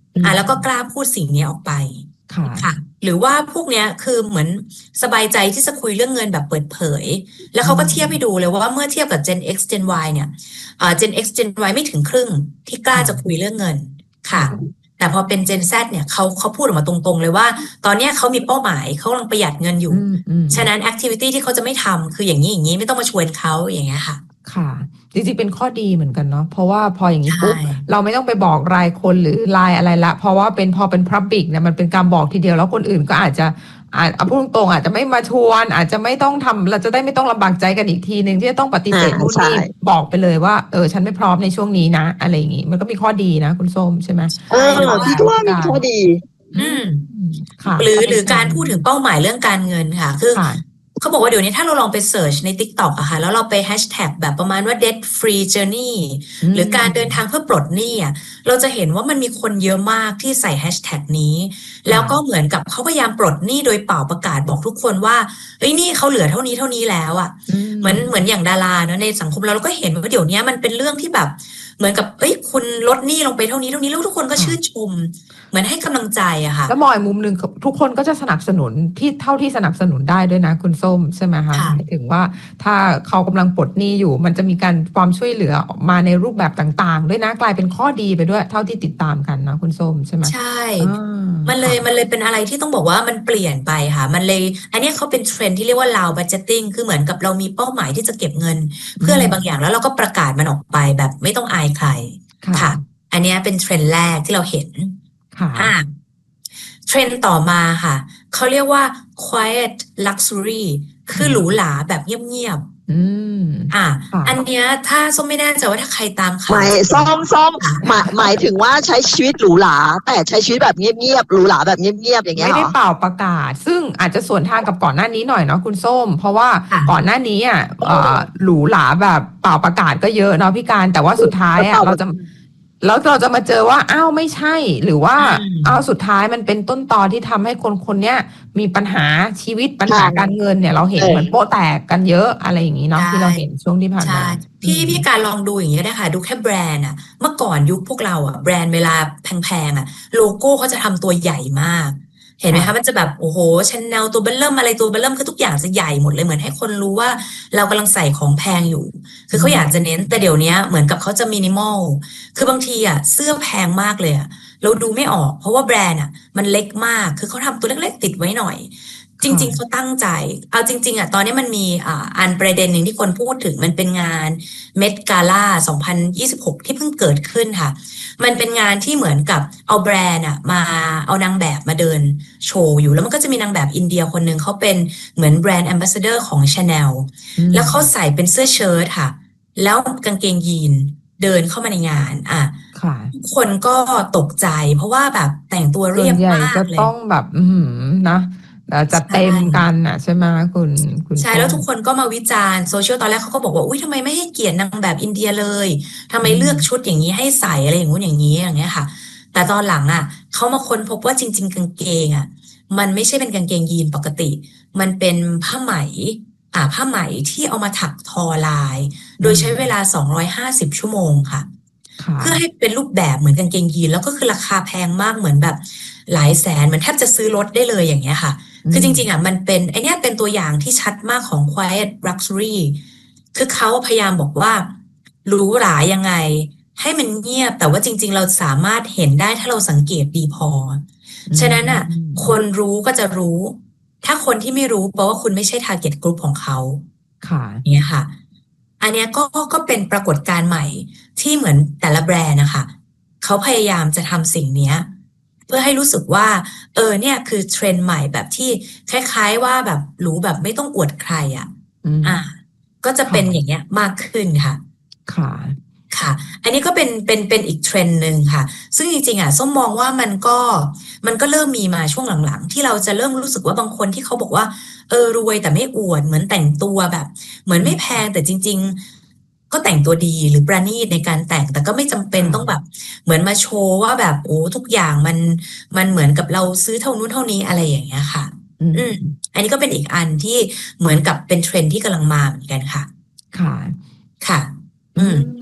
อ่ะแล้วก็กล้าพูดสิ่งนี้ออกไปค่ะหรือว่าพวกเนี้ยคือเหมือนสบายใจที่จะคุยเรื่องเงินแบบเปิดเผยแล้วเขาก็เทียบให้ดูเลยว่าเมื่อเทียบกับ Gen X Gen Y เนี่ยอ่า Gen X Gen Y ไม่ถึงครึ่งที่กล้าจะคุยเรื่องเงินค่ะแต่พอเป็น Gen Z เนี่ยเขาเขาพูดออกมาตรงๆเลยว่าตอนนี้เขามีเป้าหมายเขากำลังประหยัดเงินอยู่ฉะนั้น activity ที่เขาจะไม่ทำคืออย่างนี้อย่างนี้ไม่ต้องมาชวนเขาอย่างเงี้ยค่ะค่ะจริงๆเป็นข้อดีเหมือนกันเนาะเพราะว่าพออย่างนี้ปุ๊บเราไม่ต้องไปบอกรายคนหรือรายอะไรละเพราะว่าเป็นพอเป็น public เนี่ยมันเป็นการบอกทีเดียวแล้วคนอื่นก็อาจจะอาจเอาพูดตรงๆอาจจะไม่มาชวนอาจจะไม่ต้องทำเราจะได้ไม่ต้องลำบากใจกันอีกทีนึงที่จะต้องปฏิเสธนู่นนี่บอกไปเลยว่าเออฉันไม่พร้อมในช่วงนี้นะอะไรอย่างงี้มันก็มีข้อดีนะคุณส้มใช่ไหมเออพี่ก็ว่ามีข้อดีอืมค่ะหรือหรือการพูดถึงเป้าหมายเรื่องการเงินค่ะคือเขาบอกว่าเดี๋ยวนี้ถ้าเราลองไปเสิร์ชใน TikTok อะค่ะแล้วเราไปแฮชแท็กแบบประมาณว่า debt free journey หรือการเดินทางเพื่อปลดหนี้อะเราจะเห็นว่ามันมีคนเยอะมากที่ใส่แฮชแท็กนี้แล้วก็เหมือนกับเขาพยายามปลดหนี้โดยเป่าประกาศบอกทุกคนว่าเฮ้ยหนี้เขาเหลือเท่านี้เท่านี้แล้วอะเหมือนเหมือนอย่างดาราเนาะในสังคมเราเราก็เห็นว่าเดี๋ยวนี้มันเป็นเรื่องที่แบบเหมือนกับเอ้ยคุณลดหนี้ลงไปเท่านี้เท่านี้แล้วทุกคนก็ชื่นชมเหมือนให้กำลังใจอะค่ะแล้วมองอีกมุมหนึ่งทุกคนก็จะสนับสนุนที่เท่าที่สนับสนุนได้ด้วยนะคุณส้มใช่ไหมคะหมายถึงว่าถ้าเขากำลังปลดหนี้อยู่มันจะมีการความช่วยเหลือออกมาในรูปแบบต่างๆด้วยนะกลายเป็นข้อดีไปด้วยเท่าที่ติดตามกันนะคุณส้มใช่ไหมใช่มันเลยมันเลยเป็นอะไรที่ต้องบอกว่ามันเปลี่ยนไปค่ะมันเลยอันนี้เขาเป็นเทรนด์ที่เรียกว่า loud budgeting คือเหมือนกับเรามีเป้าหมายที่จะเก็บเงินเพื่ออะไรบางอย่างแล้วเราก็ประกาศมันออกไปแบบไม่ต้องอายใครค่ะอันนี้เป็นเทรนด์แรกที่เราเห็นค่ะเทรนด์ต่อมาค่ะเขาเรียกว่า quiet luxury คือหรูหราแบบเงียบๆอืมอ่ะอันเนี้ยถ้าส้มไม่แน่ใจว่าถ้าใครตามข่าวหมายส้มส้มหมายหมายถึงว่าใช้ชีวิตหรูหราแต่ใช้ชีวิตแบบเงียบๆหรูหราแบบเงียบๆอย่างเงี้ยไม่ได้เป่าประกาศซึ่งอาจจะสวนทางกับก่อนหน้านี้หน่อยเนาะคุณส้มเพราะว่าก่อนหน้านี้อ่ะหรูหราแบบเป่าประกาศก็เยอะเนาะพี่การแต่ว่าสุดท้ายอ่ะเราจะแล้วเราจะมาเจอว่าอ้าวไม่ใช่หรือว่าอ้าวสุดท้ายมันเป็นต้นตอที่ทำให้คนคนนี้มีปัญหาชีวิตปัญหาการเงินเนี่ยเราเห็นเหมือนโป๊ะแตกกันเยอะอะไรอย่างนี้เนาะที่เราเห็นช่วงที่ผ่านมาพี่พี่การลองดูอย่างนี้ได้ค่ะดูแค่แบรนด์อะเมื่อก่อนยุคพวกเราอะแบรนด์เวลาแพงๆอะโลโก้เขาจะทำตัวใหญ่มากเห็นไหมคะมันจะแบบโอ้โหชาแนลตัวเบลเริ่มอะไรตัวเบลเริ่มคือทุกอย่างจะใหญ่หมดเลยเหมือนให้คนรู้ว่าเรากำลังใส่ของแพงอยู่คือเขาอยากจะเน้นแต่เดี๋ยวนี้เหมือนกับเขาจะมินิมอลคือบางทีอ่ะเสื้อแพงมากเลยอ่ะเราดูไม่ออกเพราะว่าแบรนด์อ่ะมันเล็กมากคือเขาทำตัวเล็กๆติดไว้หน่อยจริงๆเขาตั้งใจเอาจริงๆอ่ะตอนนี้มันมีอ่าอันประเด็นหนึ่งที่คนพูดถึงมันเป็นงานเมดกาล่าสองพันยี่สิบหกที่เพิ่งเกิดขึ้นค่ะมันเป็นงานที่เหมือนกับเอาแบรนด์อ่ะมาเอานางแบบมาเดินโชว์อยู่แล้วมันก็จะมีนางแบบอินเดียคนหนึ่งเขาเป็นเหมือนแบรนด์แอมบาสเดอร์ของ Chanel แล้วเขาใส่เป็นเสื้อเชิ้ตค่ะแล้วกางเกงยีนเดินเข้ามาในงานอ่ะทุกคนก็ตกใจเพราะว่าแบบแต่งตัวเรียบมากเลยก็ต้องแบบอืมนะจัดเต็มกันอ่ะใช่ไหมคุณคุณใช่แล้วทุกคนก็มาวิจารณ์โซเชียลตอนแรกเขาก็บอกว่าอุ้ยทำไมไม่ให้เกียรตินางแบบอินเดียเลยทำไมเลือกชุดอย่างนี้ให้ใส่อะไรอย่างงู้นอย่างนี้อย่างเงี้ยค่ะแต่ตอนหลังอ่ะเขามาค้นพบว่าจริงๆกางเกงอ่ะมันไม่ใช่เป็นกางเกงยีนปกติมันเป็นผ้าไหมอ่าผ้าไหมที่เอามาถักทอลายโดยใช้เวลาสองร้อยห้าสิบชั่วโมงค่ะเพื่อให้เป็นรูปแบบเหมือนกางเกงยีนแล้วก็คือราคาแพงมากเหมือนแบบหลายแสนเหมือนแทบจะซื้อรถได้เลยอย่างเงี้ยค่ะคือจริงๆอ่ะมันเป็นไอเนี้ยเป็นตัวอย่างที่ชัดมากของ quiet luxury คือเขาพยายามบอกว่าหรูหรายังไงให้มันเงียบแต่ว่าจริงๆเราสามารถเห็นได้ถ้าเราสังเกตดีพอฉะนั้นอ่ะคนรู้ก็จะรู้ถ้าคนที่ไม่รู้แปลว่าคุณไม่ใช่ target group ของเขาค่ะเนี่ยค่ะอันเนี้ยก็ก็เป็นปรากฏการณ์ใหม่ที่เหมือนแต่ละแบรนด์นะคะเขาพยายามจะทำสิ่งเนี้ยเพื่อให้รู้สึกว่าเออเนี่ยคือเทรนด์ใหม่แบบที่คล้ายๆว่าแบบหรูแบบไม่ต้องอวดใครอ่ะอ่าก็จะเป็นอย่างเงี้ยมากขึ้นค่ะค่ะค่ะอันนี้ก็เป็นเป็นเป็นอีกเทรนด์หนึ่งค่ะซึ่งจริงๆอ่ะส้มมองว่ามันก็มันก็เริ่มมีมาช่วงหลังๆที่เราจะเริ่มรู้สึกว่าบางคนที่เขาบอกว่าเออรวยแต่ไม่อวดเหมือนแต่งตัวแบบเหมือนไม่แพงแต่จริงๆก็แต่งตัวดีหรือประณีตในการแต่งแต่ก็ไม่จำเป็นต้องแบบเหมือนมาโชว์ว่าแบบโอ้ทุกอย่างมันมันเหมือนกับเราซื้อเท่านู้นเท่านี้อะไรอย่างเงี้ยค่ะอืมอันนี้ก็เป็นอีกอันที่เหมือนกับเป็นเทรนด์ที่กำลังมาเหมือนกันค่ะค่ะค่ะอืม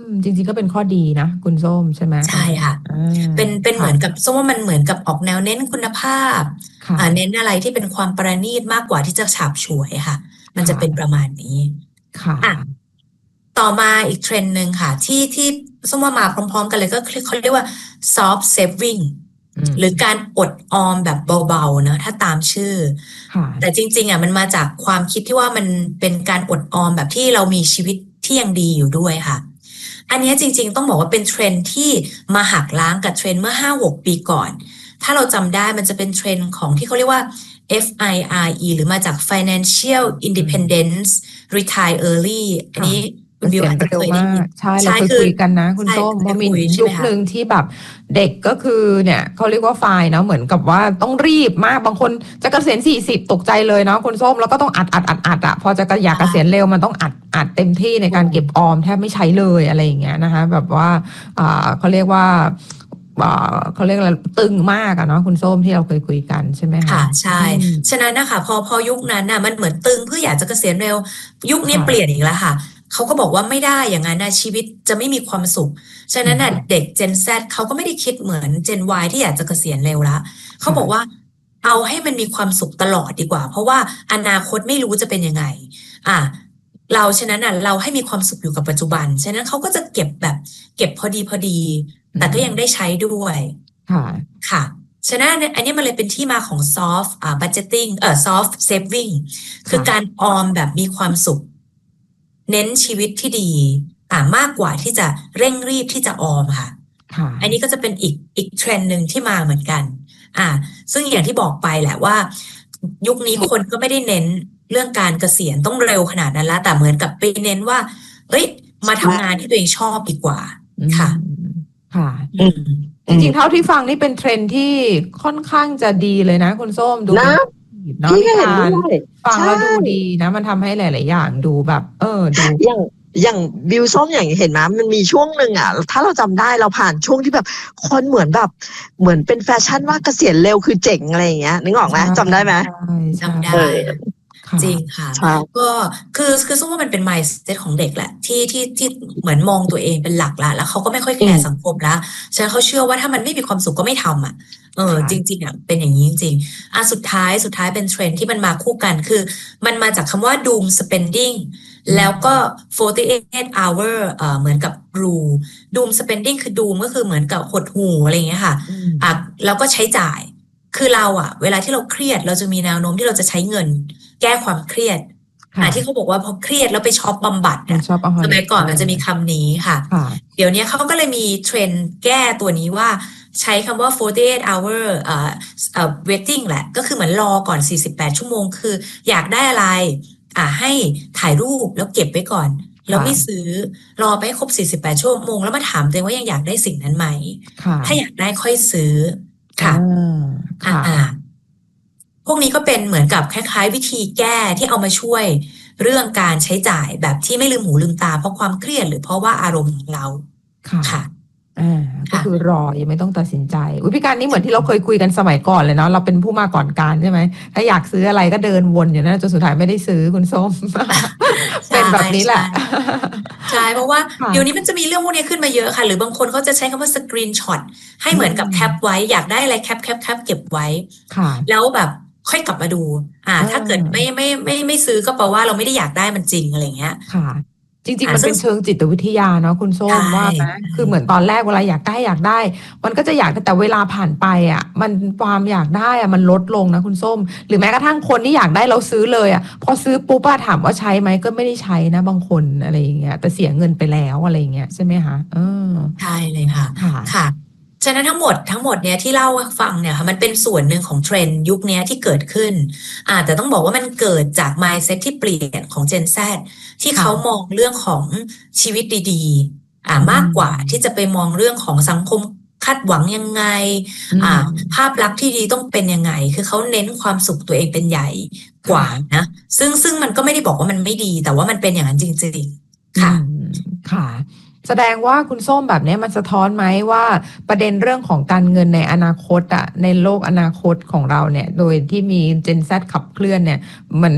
จริงๆก็เป็นข้อดีนะคุณส้มใช่ไหมใช่ค่ะเป็นเป็นเหมือนกับส้มว่ามันเหมือนกับออกแนวเน้นคุณภาพอ่าเน้นอะไรที่เป็นความประณีตมากกว่าที่จะฉาบฉวยค่ะมันจะเป็นประมาณนี้ค่ะอ่ะต่อมาอีกเทรนด์หนึ่งค่ะที่ที่ส้มว่ามาพร้อมๆกันเลยก็เขาเรียกว่า soft saving หรือการอดออมแบบเบาๆนะถ้าตามชื่อแต่จริงๆอ่ะมันมาจากความคิดที่ว่ามันเป็นการอดออมแบบที่เรามีชีวิตที่ยังดีอยู่ด้วยค่ะอันนี้จริงๆต้องบอกว่าเป็นเทรนด์ที่มาหักล้างกับเทรนด์เมื่อ ห้าหก ปีก่อนถ้าเราจำได้มันจะเป็นเทรนด์ของที่เขาเรียกว่า เอฟ ไอ อาร์ อี หรือมาจาก Financial Independence Retire Early อันนี้คุณบิวอาจจะเคยได้ยินใช่เราเคยคุยกันนะคุณส้มเพราะมียุคหนึ่งที่แบบเด็กก็คือเนี่ยเขาเรียกว่าไฟล์เนาะเหมือนกับว่าต้องรีบมากบางคนจะเกษียณสี่สิบตกใจเลยเนาะคุณส้มแล้วก็ต้องอัดอัดอัดอัดอ่ะพอจะอยากเกษียณเร็วมันต้องอัดอัดเต็มที่ในการเก็บออมแทบไม่ใช้เลยอะไรอย่างเงี้ยนะคะแบบว่าอ่าเขาเรียกว่าเขาเรียกอะไรตึงมากอะเนาะคุณส้มที่เราเคยคุยกันใช่ไหมคะค่ะใช่ฉะนั้นนะคะพอพอยุคนั้นน่ะมันเหมือนตึงเพื่ออยากจะเกษียณเร็วยุคนี้เปลี่ยนอีกแล้วค่ะเขาก็บอกว่าไม่ได้อย่างนั้นนะชีวิตจะไม่มีความสุขฉะนั้นน่ะเด็ก Gen Z เขาก็ไม่ได้คิดเหมือน Gen Y ที่อยากจะเกษียณเร็วละเขาบอกว่าเอาให้มันมีความสุขตลอดดีกว่าเพราะว่าอนาคตไม่รู้จะเป็นยังไงอ่ะเราฉะนั้นน่ะเราให้มีความสุขอยู่กับปัจจุบันฉะนั้นเขาก็จะเก็บแบบเก็บพอดีพอดีแต่ก็ยังได้ใช้ด้วยค่ะค่ะฉะนั้นอันนี้มันเลยเป็นที่มาของ soft อ่า budgeting เอ่อ soft saving คือการออมแบบมีความสุขเน้นชีวิตที่ดีอ่ามากกว่าที่จะเร่งรีบที่จะออมค่ะอันนี้ก็จะเป็นอีกอีกเทรนด์หนึ่งที่มาเหมือนกันอ่าซึ่งอย่างที่บอกไปแหละว่ายุคนี้คนก็ไม่ได้เน้นเรื่องการเกษียณต้องเร็วขนาดนั้นแล้วแต่เหมือนกับไปเน้นว่าเอ้ยมาทำงานที่ตัวเองชอบดีกว่าค่ะค่ะจริงๆเท่าที่ฟังนี่เป็นเทรนด์ที่ค่อนข้างจะดีเลยนะคุณส้มดูนะเนาะพี่การฟังแล้วดูดีนะมันทำให้หลายๆอย่างดูแบบเออดูอย่างอย่างบิวส้มอย่างเห็นไหมมันมีช่วงหนึ่งอ่ะถ้าเราจำได้เราผ่านช่วงที่แบบคนเหมือนแบบเหมือนเป็นแฟชั่นว่าเกษียณเร็วคือเจ๋งอะไรอย่างเงี้ยนึกออกไหมจำได้ไหมจำได้จริงค่ะก็คือคือส้มว่ามันเป็น mindset ของเด็กแหละที่ที่ที่เหมือนมองตัวเองเป็นหลักละแล้วเขาก็ไม่ค่อยแคร์สังคมละฉะนั้นเขาเชื่อว่าถ้ามันไม่มีความสุขก็ไม่ทำอ่ะเออจริงๆอ่ะเป็นอย่างนี้จริงๆอ่ะสุดท้ายสุดท้ายเป็นเทรนด์ที่มันมาคู่กันคือมันมาจากคำว่า doom spending แล้วก็forty-eight hour เอ่อเหมือนกับ rule doom spending คือ doom ก็คือเหมือนกับหดหู่อะไรอย่างเงี้ยค่ะอ่ะแล้วก็ใช้จ่ายคือเราอ่ะเวลาที่เราเครียดเราจะมีแนวโน้มที่เราจะใช้เงินแก้ความเครียดอ่ะที่เขาบอกว่าพอเครียดแล้วไปช็อปบำบัดอ่ะสมัยก่อนมันจะมีคำนี้ค่ะเดี๋ยวนี้เขาก็เลยมีเทรนด์แก้ตัวนี้ว่าใช้คำว่า forty-eight hour เอ่อเอ่อ waiting แหละก็คือเหมือนรอก่อนสี่สิบแปดชั่วโมงคืออยากได้อะไรอ่ะให้ถ่ายรูปแล้วเก็บไว้ก่อนแล้วไม่ซื้อรอไปให้ครบสี่สิบแปดชั่วโมงแล้วมาถามตัวเองว่ายังอยากได้สิ่งนั้นไหมถ้าอยากได้ค่อยซื้อค่ะอ่าพวกนี้ก็เป็นเหมือนกับคล้ายๆวิธีแก้ที่เอามาช่วยเรื่องการใช้จ่ายแบบที่ไม่ลืมหูลืมตาเพราะความเครียดหรือเพราะว่าอารมณ์ของเราค่ะอ่าก็คือรอยังไม่ต้องตัดสินใจอุพิการนี้เหมือนที่เราเคยคุยกันสมัยก่อนเลยเนาะเราเป็นผู้มาก่อนการใช่ไหมถ้าอยากซื้ออะไรก็เดินวนอยู่นั่นจนสุดท้ายไม่ได้ซื้อคุณส้ม เป็นแบบนี้แหละใช่เพราะว่าเดี๋ยวนี้มันจะมีเรื่องพวกนี้ขึ้นมาเยอะค่ะหรือบางคนเขาจะใช้คำว่าสกรีนช็อตให้เหมือนกับแคปไว้อยากได้อะไรแคปแคปแคปเก็บไว้แล้วแบบค่อยกลับมาดูอ่าถ้าเกิดไม่ไม่ไม่ไม่ซื้อก็แปลว่าเราไม่ได้อยากได้มันจริงอะไรเงี้ยค่ะจริงๆมันเป็นเชิงจิตวิทยาเนาะคุณส้มว่านะคือเหมือนตอนแรกเวลาอยากได้อยากได้มันก็จะอยากแต่เวลาผ่านไปอ่ะมันความอยากได้อ่ะมันลดลงนะคุณส้มหรือแม้กระทั่งคนที่อยากได้เราซื้อเลยอ่ะพอซื้อปุ๊บอะถามว่าใช้ไหมก็ไม่ได้ใช้นะบางคนอะไรอย่างเงี้ยแต่เสียเงินไปแล้วอะไรอย่างเงี้ยใช่ไหมคะเออใช่เลยค่ะค่ะฉะนั้นทั้งหมดทั้งหมดเนี่ยที่เล่าให้ฟังเนี่ยค่ะมันเป็นส่วนหนึ่งของเทรนด์ยุคนี้ที่เกิดขึ้นอ่าแต่ต้องบอกว่ามันเกิดจาก mindset ที่เปลี่ยนของ Gen Z ที่เขามองเรื่องของชีวิตดีๆอ่ามากกว่าที่จะไปมองเรื่องของสังคมคาดหวังยังไงอ่าภาพลักษณ์ที่ดีต้องเป็นยังไงคือเขาเน้นความสุขตัวเองเป็นใหญ่กว่านะซึ่งซึ่งมันก็ไม่ได้บอกว่ามันไม่ดีแต่ว่ามันเป็นอย่างนั้นจริงๆค่ะค่ะแสดงว่าคุณส้มแบบนี้มันสะท้อนไหมว่าประเด็นเรื่องของการเงินในอนาคตอะในโลกอนาคตของเราเนี่ยโดยที่มี Gen Z ขับเคลื่อนเนี่ยเหมือน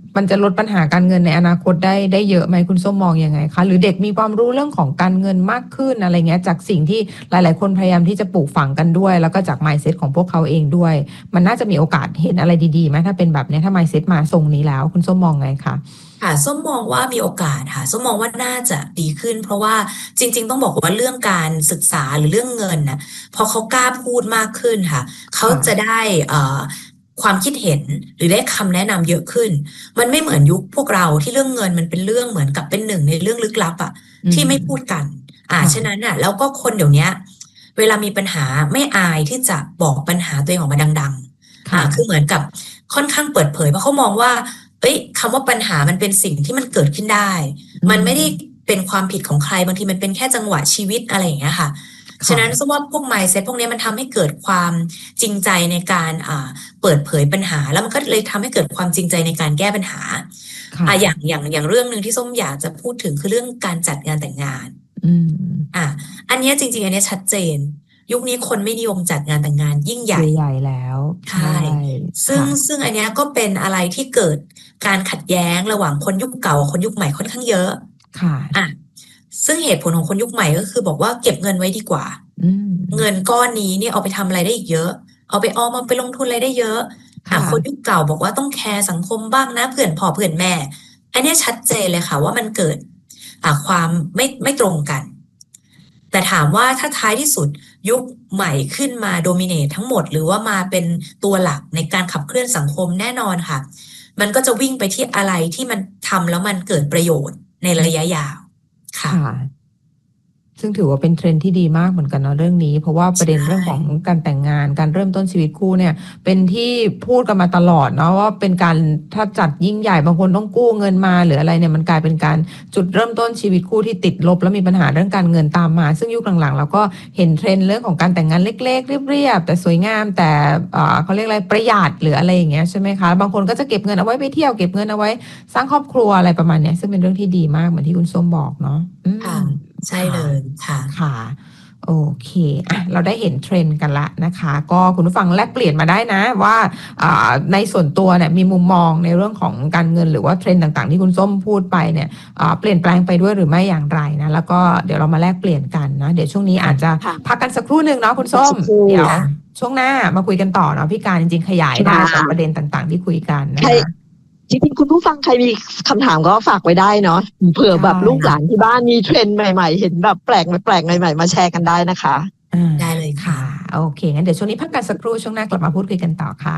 มันจะลดปัญหาการเงินในอนาคตได้ได้เยอะไหมคุณส้มมองยังไงคะหรือเด็กมีความรู้เรื่องของการเงินมากขึ้นอะไรเงี้ยจากสิ่งที่หลายๆคนพยายามที่จะปลูกฝังกันด้วยแล้วก็จาก mindset ของพวกเขาเองด้วยมันน่าจะมีโอกาสเห็นอะไรดีๆไหมถ้าเป็นแบบนี้ถ้า mindset มาทรงนี้แล้วคุณส้มมองไงคะค่ะส้มมองว่ามีโอกาสค่ะส้มมองว่าน่าจะดีขึ้นเพราะว่าจริงๆต้องบอกว่าเรื่องการศึกษาหรือเรื่องเงินนะพอเขากล้าพูดมากขึ้นค่ะเขาจะได้เอ่อความคิดเห็นหรือได้คำแนะนำเยอะขึ้นมันไม่เหมือนยุคพวกเราที่เรื่องเงินมันเป็นเรื่องเหมือนกับเป็นหนึ่งในเรื่องลึกลับอ่ะที่ไม่พูดกันอ่าฉะนั้นอ่ะแล้วก็คนเดี๋ยวนี้เวลามีปัญหาไม่อายที่จะบอกปัญหาตัวเองออกมาดังๆอ่าคือเหมือนกับค่อนข้างเปิดเผยเพราะเขามองว่าเอ้ยคำว่าปัญหามันเป็นสิ่งที่มันเกิดขึ้นได้มันไม่ได้เป็นความผิดของใครบางทีมันเป็นแค่จังหวะชีวิตอะไรอย่างเงี้ยค่ะฉะนั้นสมมติว่าพวก mindset พวกนี้มันทำให้เกิดความจริงใจในการอ่าเปิดเผยปัญหาแล้วมันก็เลยทำให้เกิดความจริงใจในการแก้ปัญหาอ่าอย่างอย่างอย่างเรื่องนึงที่ส้มอยากจะพูดถึงคือเรื่องการจัดงานแต่งงานอ่าอันนี้จริงๆอันนี้ชัดเจนยุคนี้คนไม่นิยมจัดงานแต่งงานยิ่งใหญ่ใหญ่แล้วใช่ซึ่งซึ่งอันนี้ก็เป็นอะไรที่เกิดการขัดแย้งระหว่างคนยุคเก่ากับคนยุคใหม่ค่อนข้างเยอะค่ะอ่ะซึ่งเหตุผลของคนยุคใหม่ก็คือบอกว่าเก็บเงินไว้ดีกว่าเงินก้อนนี้เนี่ยเอาไปทำอะไรได้อีกเยอะเอาไปออมเอาไปลงทุนอะไรได้เยอะอ่ะคนยุคเก่าบอกว่าต้องแคร์สังคมบ้างนะเพื่อนพ่อเพื่อนแม่อันนี้ชัดเจนเลยค่ะว่ามันเกิดอ่ะความไม่ไม่ตรงกันแต่ถามว่าถ้าท้ายที่สุดยุคใหม่ขึ้นมาโดมิเนตทั้งหมดหรือว่ามาเป็นตัวหลักในการขับเคลื่อนสังคมแน่นอนค่ะมันก็จะวิ่งไปที่อะไรที่มันทำแล้วมันเกิดประโยชน์ในระยะยาวค่ะซึ่งถือว่าเป็นเทรนด์ที่ดีมากเหมือนกันเนาะเรื่องนี้เพราะว่าประเด็นเรื่องของการแต่งงานการเริ่มต้นชีวิตคู่เนี่ยเป็นที่พูดกันมาตลอดเนาะว่าเป็นการถ้าจัดยิ่งใหญ่บางคนต้องกู้เงินมาหรืออะไรเนี่ยมันกลายเป็นการจุดเริ่มต้นชีวิตคู่ที่ติดลบแล้วมีปัญหาเรื่องการเงินตามมาซึ่งยุคหลังๆเราก็เห็นเทรนด์เรื่องของการแต่งงานเล็กๆเรียบๆแต่สวยงามแต่เขาเรียกอะไรประหยัดหรืออะไรอย่างเงี้ยใช่ไหมคะบางคนก็จะเก็บเงินเอาไว้ไปเที่ยวเก็บเงินเอาไว้สร้างครอบครัวอะไรประมาณนี้ซึ่งเป็นเรื่องที่ดีมากเหมือนที่คุณส้มบอกเนาะใช่เลยค่ะค่ะโอเคอ่ะเราได้เห็นเทรนด์กันละนะคะก็คุณผู้ฟังแลกเปลี่ยนมาได้นะว่าในส่วนตัวเนี่ยมีมุมมองในเรื่องของการเงินหรือว่าเทรนด์ต่างๆที่คุณส้มพูดไปเนี่ยเปลี่ยนแปลงไปด้วยหรือไม่อย่างไรนะแล้วก็เดี๋ยวเรามาแลกเปลี่ยนกันนะเดี๋ยวช่วงนี้อาจจะพักกันสักครู่หนึ่งเนาะคุณส้มเดี๋ยวช่วงหน้ามาคุยกันต่อเนาะพี่การจริงๆขยายได้กับประเด็นต่างๆที่คุยกันนะคะจริงๆคุณผู้ฟังใครมีคำถามก็ฝากไว้ได้เนาะเผื่อแบบลูกหลานที่บ้านมีเทรนด์ใหม่ๆเห็นแบบแปลกแปลกใหม่ๆมาแชร์กันได้นะคะได้เลยค่ะโอเคงั้นเดี๋ยวช่วงนี้พักกันสักครู่ช่วงหน้ากลับมาพูดคุยกันต่อค่ะ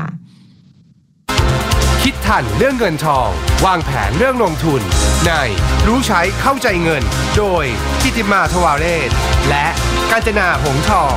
คิดทันเรื่องเงินทองวางแผนเรื่องลงทุนในรู้ใช้เข้าใจเงินโดยกิติมาทวาเรศและกาญจนาหงส์ทอง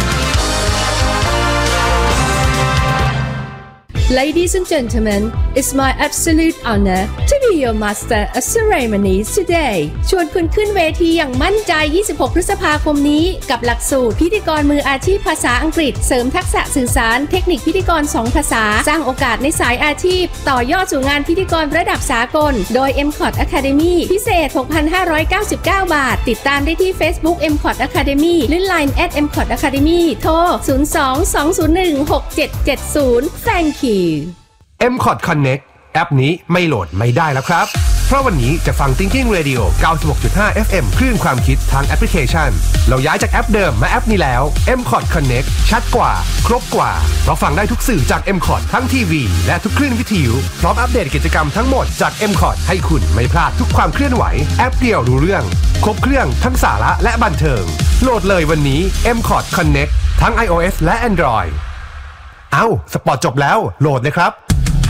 Ladies and gentlemen, it's my absolute honor to be your master of ceremonies today. ชวนคุณขึ้นเวทีอย่างมั่นใจยี่สิบหกพฤษภาคมนี้กับหลักสูตรพิธีกรมืออาชีพภาษาอังกฤษเสริมทักษะสื่อสารเทคนิคพิธีกรสองภาษาสร้างโอกาสในสายอาชีพต่อยอดสู่งานพิธีกรระดับสากลโดย เอ็ม คอท Academy พิเศษ หกพันห้าร้อยเก้าสิบเก้า บาทติดตามได้ที่ Facebook เอ็ม คอท Academy หรือ ไลน์ แอท เอ็ม คอท Academy โทร ศูนย์ สอง สอง ศูนย์ หนึ่ง หก เจ็ด เจ็ด ศูนย์ Thank you เอ็ม คอท Connect แอปนี้ไม่โหลดไม่ได้แล้วครับเพราะวันนี้จะฟัง Thinking Radio เก้าสิบหกจุดห้า เอฟ เอ็ม คลื่นความคิดทางแอปพลิเคชันเราย้ายจากแอปเดิมมาแอปนี้แล้ว เอ็ม คอท Connect ชัดกว่าครบกว่าเพราะฟังได้ทุกสื่อจาก เอ็ม คอท ทั้งทีวีและทุกคลื่นวิทยุพร้อมอัปเดตกิจกรรมทั้งหมดจาก เอ็ม คอท ให้คุณไม่พลาดทุกความเคลื่อนไหวแอปเดียวรู้เรื่องครบเครื่องทั้งสาระและบันเทิงโหลดเลยวันนี้ เอ็ม คอท Connect ทั้ง iOS และ Android เอ้าสปอร์ตจบแล้วโหลดเลยครับ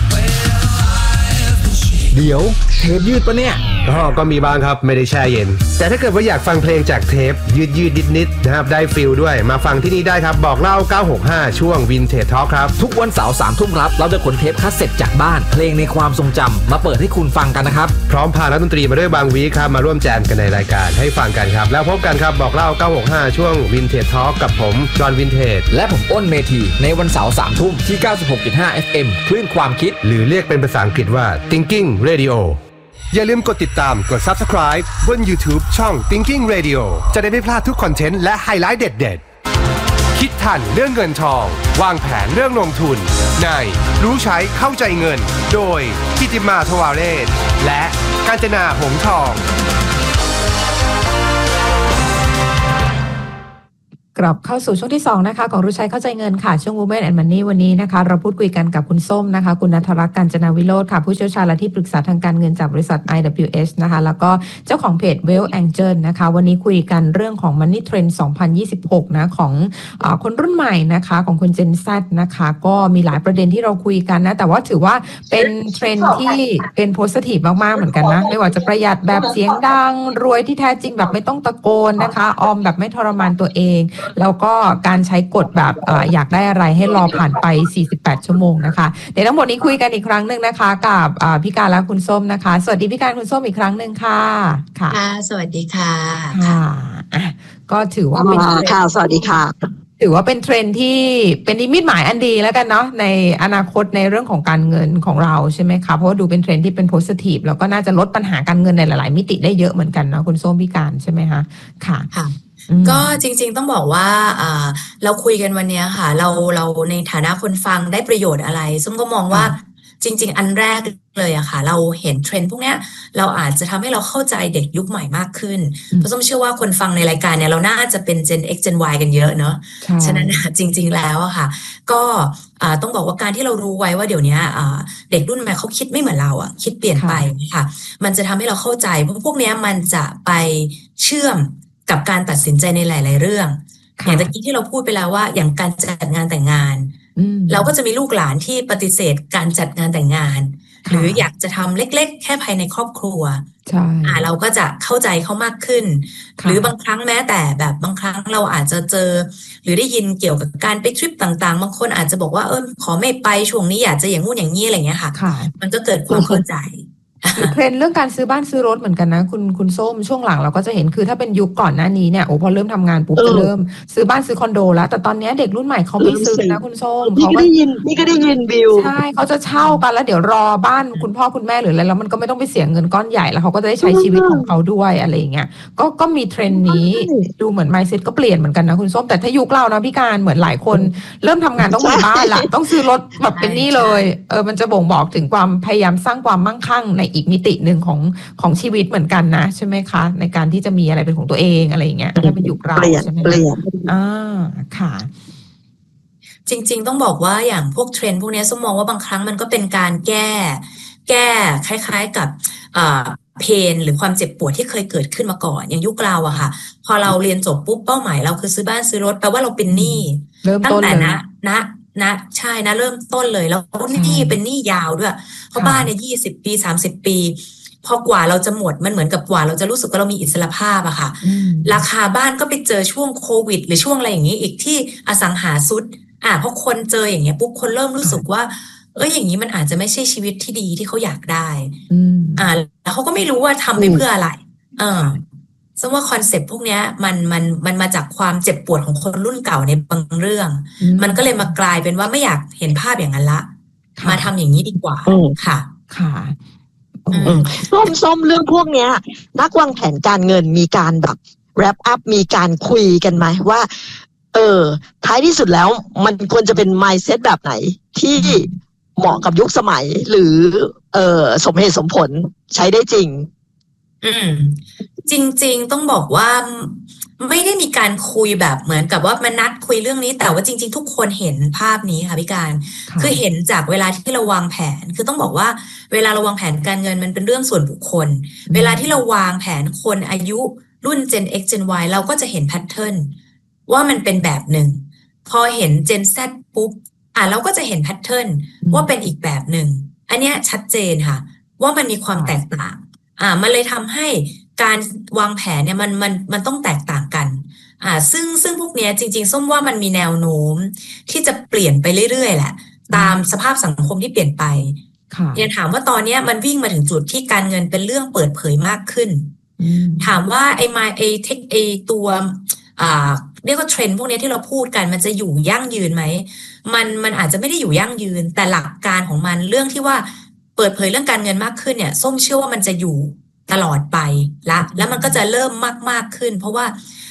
เดี๋ยวเทปยืดปะเนี่ยก็ก็มีบ้างครับไม่ได้แช่เย็นแต่ถ้าเกิดว่าอยากฟังเพลงจากเทปยืดยืดนิดนิดนะครับได้ฟิลด้วยมาฟังที่นี่ได้ครับบอกเล่าเก้าหกห้าช่วง Vintage Talk ครับทุกวันเสาร์สามทุ่มครับเราจะขนเทปคัสเซ็ตจากบ้านเพลงในความทรงจำมาเปิดให้คุณฟังกันนะครับพร้อมพานักดนตรีมาด้วยบางวีครับมาร่วมแจมกันในรายการให้ฟังกันครับแล้วพบกันครับบอกเล่าเก้าหกห้าช่วง Vintage Talk กับผมจอห์นวินเทจและผมอ้นเมธีในวันเสาร์สามทุ่มที่ เก้าสิบหกจุดห้า เอฟ เอ็ม คลื่นความคิดหรือเรียกเป็นภาษาอังกฤษว่า Thinking Radioอย่าลืมกดติดตามกด Subscribe บน YouTube ช่อง Thinking Radio จะได้ไม่พลาดทุกคอนเทนต์และไฮไลท์เด็ดๆคิดทันเรื่องเงินทองวางแผนเรื่องลงทุนในรู้ใช้เข้าใจเงินโดยกิติมาทวาเรศและกาญจนาหงส์ทองกลับเข้าสู่ช่วงที่สองนะคะของรู้ใช้เข้าใจเงินค่ะช่วง Women and Money วันนี้นะคะเราพูดคุยกันกับคุณส้มนะคะคุณณัฐรักษ์ กาญจนาวิโรจน์ค่ะผู้เชี่ยวชาญและที่ปรึกษาทางการเงินจากบริษัท ไอ ดับเบิลยู เอส นะคะแล้วก็เจ้าของเพจ Wealth Angel นะคะวันนี้คุยกันเรื่องของ Money Trend สองพันยี่สิบหกนะของเอ่อคนรุ่นใหม่นะคะของคุณ Gen Z นะคะก็มีหลายประเด็นที่เราคุยกันนะแต่ว่าถือว่าเป็นเทรนด์ที่เป็น positive มากๆเหมือนกันนะไม่ว่าจะประหยัดแบบเสียงดังรวยที่แท้จริงแบบไม่ต้องตะโกนนะคะออมแบบไม่ทรมานตัวเองแล้วก็การใช้กฎแบบเอ่ออยากได้อะไรให้รอผ่านไปสี่สิบแปดชั่วโมงนะคะเดี๋ยวทั้งหมดนี้คุยกันอีกครั้งหนึ่งนะคะกับอ่าพี่การและคุณส้มนะคะสวัสดีพี่การคุณส้มอีกครั้งหนึ่งค่ะค่ะสวัสดีค่ะค่ะก็ถือว่าเป็นค่ะสวัสดีค่ะถือว่าเป็นเทรนด์ที่เป็นนิมิตหมายอันดีแล้วกันเนาะในอนาคตในเรื่องของการเงินของเราใช่ไหมคะเพราะว่าดูเป็นเทรนด์ที่เป็นโพสิทีฟแล้วก็น่าจะลดปัญหาการเงินในหลายๆมิติได้เยอะเหมือนกันเนาะคุณส้มพี่การใช่ไหมคะค่ะก็จริงๆต้องบอกว่าเราคุยกันวันนี้ค่ะเราเราในฐานะคนฟังได้ประโยชน์อะไรส้มก็มองว่าจริงๆอันแรกเลยอะค่ะเราเห็นเทรนด์พวกนี้เราอาจจะทำให้เราเข้าใจเด็กยุคใหม่มากขึ้นเพราะส้มเชื่อว่าคนฟังในรายการเนี่ยเราน่าจะเป็น Gen X Gen Y กันเยอะเนาะฉะนั้นจริงๆแล้วอะค่ะก็ต้องบอกว่าการที่เรารู้ไว้ว่าเดี๋ยวนี้เด็กรุ่นใหม่เขาคิดไม่เหมือนเราอะคิดเปลี่ยนไปค่ะมันจะทำให้เราเข้าใจเพราะพวกนี้มันจะไปเชื่อมกับการตัดสินใจในหลายๆเรื่องอย่างตะกี้ที่เราพูดไปแล้วว่าอย่างการจัดงานแต่งงานเราก็จะมีลูกหลานที่ปฏิเสธการจัดงานแต่งงานหรืออยากจะทำเล็กๆแค่ภายในครอบครัวอ่าเราก็จะเข้าใจเขามากขึ้นหรือบางครั้งแม้แต่แบบบางครั้งเราอาจจะเจอหรือได้ยินเกี่ยวกับการไปทริปต่างๆบางคนอาจจะบอกว่าเออขอไม่ไปช่วงนี้อยากจะอย่างงู้นอย่างนี้อะไรเงี้ยค่ะมันก็เกิดความเข้าใจเทรนด์เรื่องการซื้อบ้านซื้อรถเหมือนกันนะคุณคุณส้มช่วงหลังเราก็จะเห็นคือถ้าเป็นยุคก่อนหน้านี้เนี่ยโอ้พอเริ่มทำงานปุ๊บจะเริ่มซื้อบ้านซื้อคอนโดแล้วแต่ตอนนี้เด็กรุ่นใหม่เขาไม่ซื้อนะคุณส้มนี่ก็ได้ยินนี่ก็ได้ยินบิวใช่เขาจะเช่ากันแล้วเดี๋ยวรอบ้านคุณพ่อคุณแม่หรืออะไรแล้วมันก็ไม่ต้องไปเสียเงินก้อนใหญ่แล้วเขาก็จะได้ใช้ชีวิตของเขาด้วยอะไรอย่างเงี้ยก็ก็มีเทรนด์นี้ดูเหมือน mindset ก็เปลี่ยนเหมือนกันนะคุณส้มแต่ถ้ายุคเรานะพี่การเหมือนหลายคนเริ่มทำงานต้องมีบ้านละต้องซื้อรถแบบเป็นนี่เลยเออมันจะบ่งบอกถึงความพยายามสร้างความมั่งคั่งในอีกมิตินึงของของชีวิตเหมือนกันนะใช่ไหมคะในการที่จะมีอะไรเป็นของตัวเองอะไรอย่างเงี้ยถ้าเป็นยุคเราใช่ไหมเปลี่ยนอ่าค่ะจริงๆต้องบอกว่าอย่างพวกเทรนด์พวกนี้ส้มมองว่าบางครั้งมันก็เป็นการแก้แก้คล้ายๆกับอ่าเพนหรือความเจ็บปวดที่เคยเกิดขึ้นมาก่อนอย่างยุคเราอะค่ะพอเราเรียนจบปุ๊บเป้าหมายเราคือซื้อบ้านซื้อรถแปลว่าเราเป็นหนี้ตั้งแต่นะนะนะใช่นะเริ่มต้นเลยแล้วหนี้เป็นหนี้ยาวด้วยเพราะบ้านเนี่ยยี่สิบปีสามสิบปีพอกว่าเราจะหมดมันเหมือนกับกว่าเราจะรู้สึกว่าเรามีอิสรภาพอะค่ะราคาบ้านก็ไปเจอช่วงโควิดหรือช่วงอะไรอย่างนี้อีกที่อสังหาซุดอ่ะเพราะคนเจออย่างเงี้ยปุ๊บคนเริ่มรู้สึกว่าเอออย่างนี้มันอาจจะไม่ใช่ชีวิตที่ดีที่เขาอยากได้อ่าแล้วเขาก็ไม่รู้ว่าทำไปเพื่ออะไรเออซึ่งว่าคอนเซ็ปต์พวกนี้มันมันมันมาจากความเจ็บปวดของคนรุ่นเก่าในบางเรื่องมันก็เลยมากลายเป็นว่าไม่อยากเห็นภาพอย่างนั้นละมาทำอย่างนี้ดีกว่าค่ะค่ะส้มส้มเรื่องพวกเนี้ยนักวางแผนการเงินมีการแบบแรปอัพมีการคุยกันไหมว่าเออท้ายที่สุดแล้วมันควรจะเป็น mindset แบบไหนที่เหมาะกับยุคสมัยหรือเออสมเหตุสมผลใช้ได้จริงอืมจริงๆต้องบอกว่าไม่ได้มีการคุยแบบเหมือนกับว่ามานัดคุยเรื่องนี้แต่ว่าจริงๆทุกคนเห็นภาพนี้ค่ะพี่การคือเห็นจากเวลาที่เราวางแผนคือต้องบอกว่าเวลาเราวางแผนการเงินมันเป็นเรื่องส่วนบุคคลเวลาที่เราวางแผนคนอายุรุ่น Gen X Gen Y เราก็จะเห็นแพทเทิร์นว่ามันเป็นแบบหนึ่งพอเห็น Gen Z ปุ๊บอ่ะเราก็จะเห็นแพทเทิร์นว่าเป็นอีกแบบหนึ่งอันเนี้ยชัดเจนค่ะว่ามันมีความแตกต่างอ่ามันเลยทำให้การวางแผนเนี่ยมันมันมันต้องแตกต่างกันอ่าซึ่งซึ่งพวกเนี้ยจริงๆส้มว่ามันมีแนวโน้มที่จะเปลี่ยนไปเรื่อยๆแหละตามสภาพสังคมที่เปลี่ยนไปยังถามว่าตอนนี้มันวิ่งมาถึงจุดที่การเงินเป็นเรื่องเปิดเผยมากขึ้นถามว่าไอ้มาไอ้เทคไอ้ตัวอ่าเรียกว่าเทรนด์พวกนี้ที่เราพูดกันมันจะอยู่ยั่งยืนไหมมันมันอาจจะไม่ได้อยู่ยั่งยืนแต่หลักการของมันเรื่องที่ว่าเปิดเผยเรื่องการเงินมากขึ้นเนี่ยส้มเชื่อว่ามันจะอยู่ตลอดไปละแล้วมันก็จะเริ่มมากมากขึ้นเพราะว่า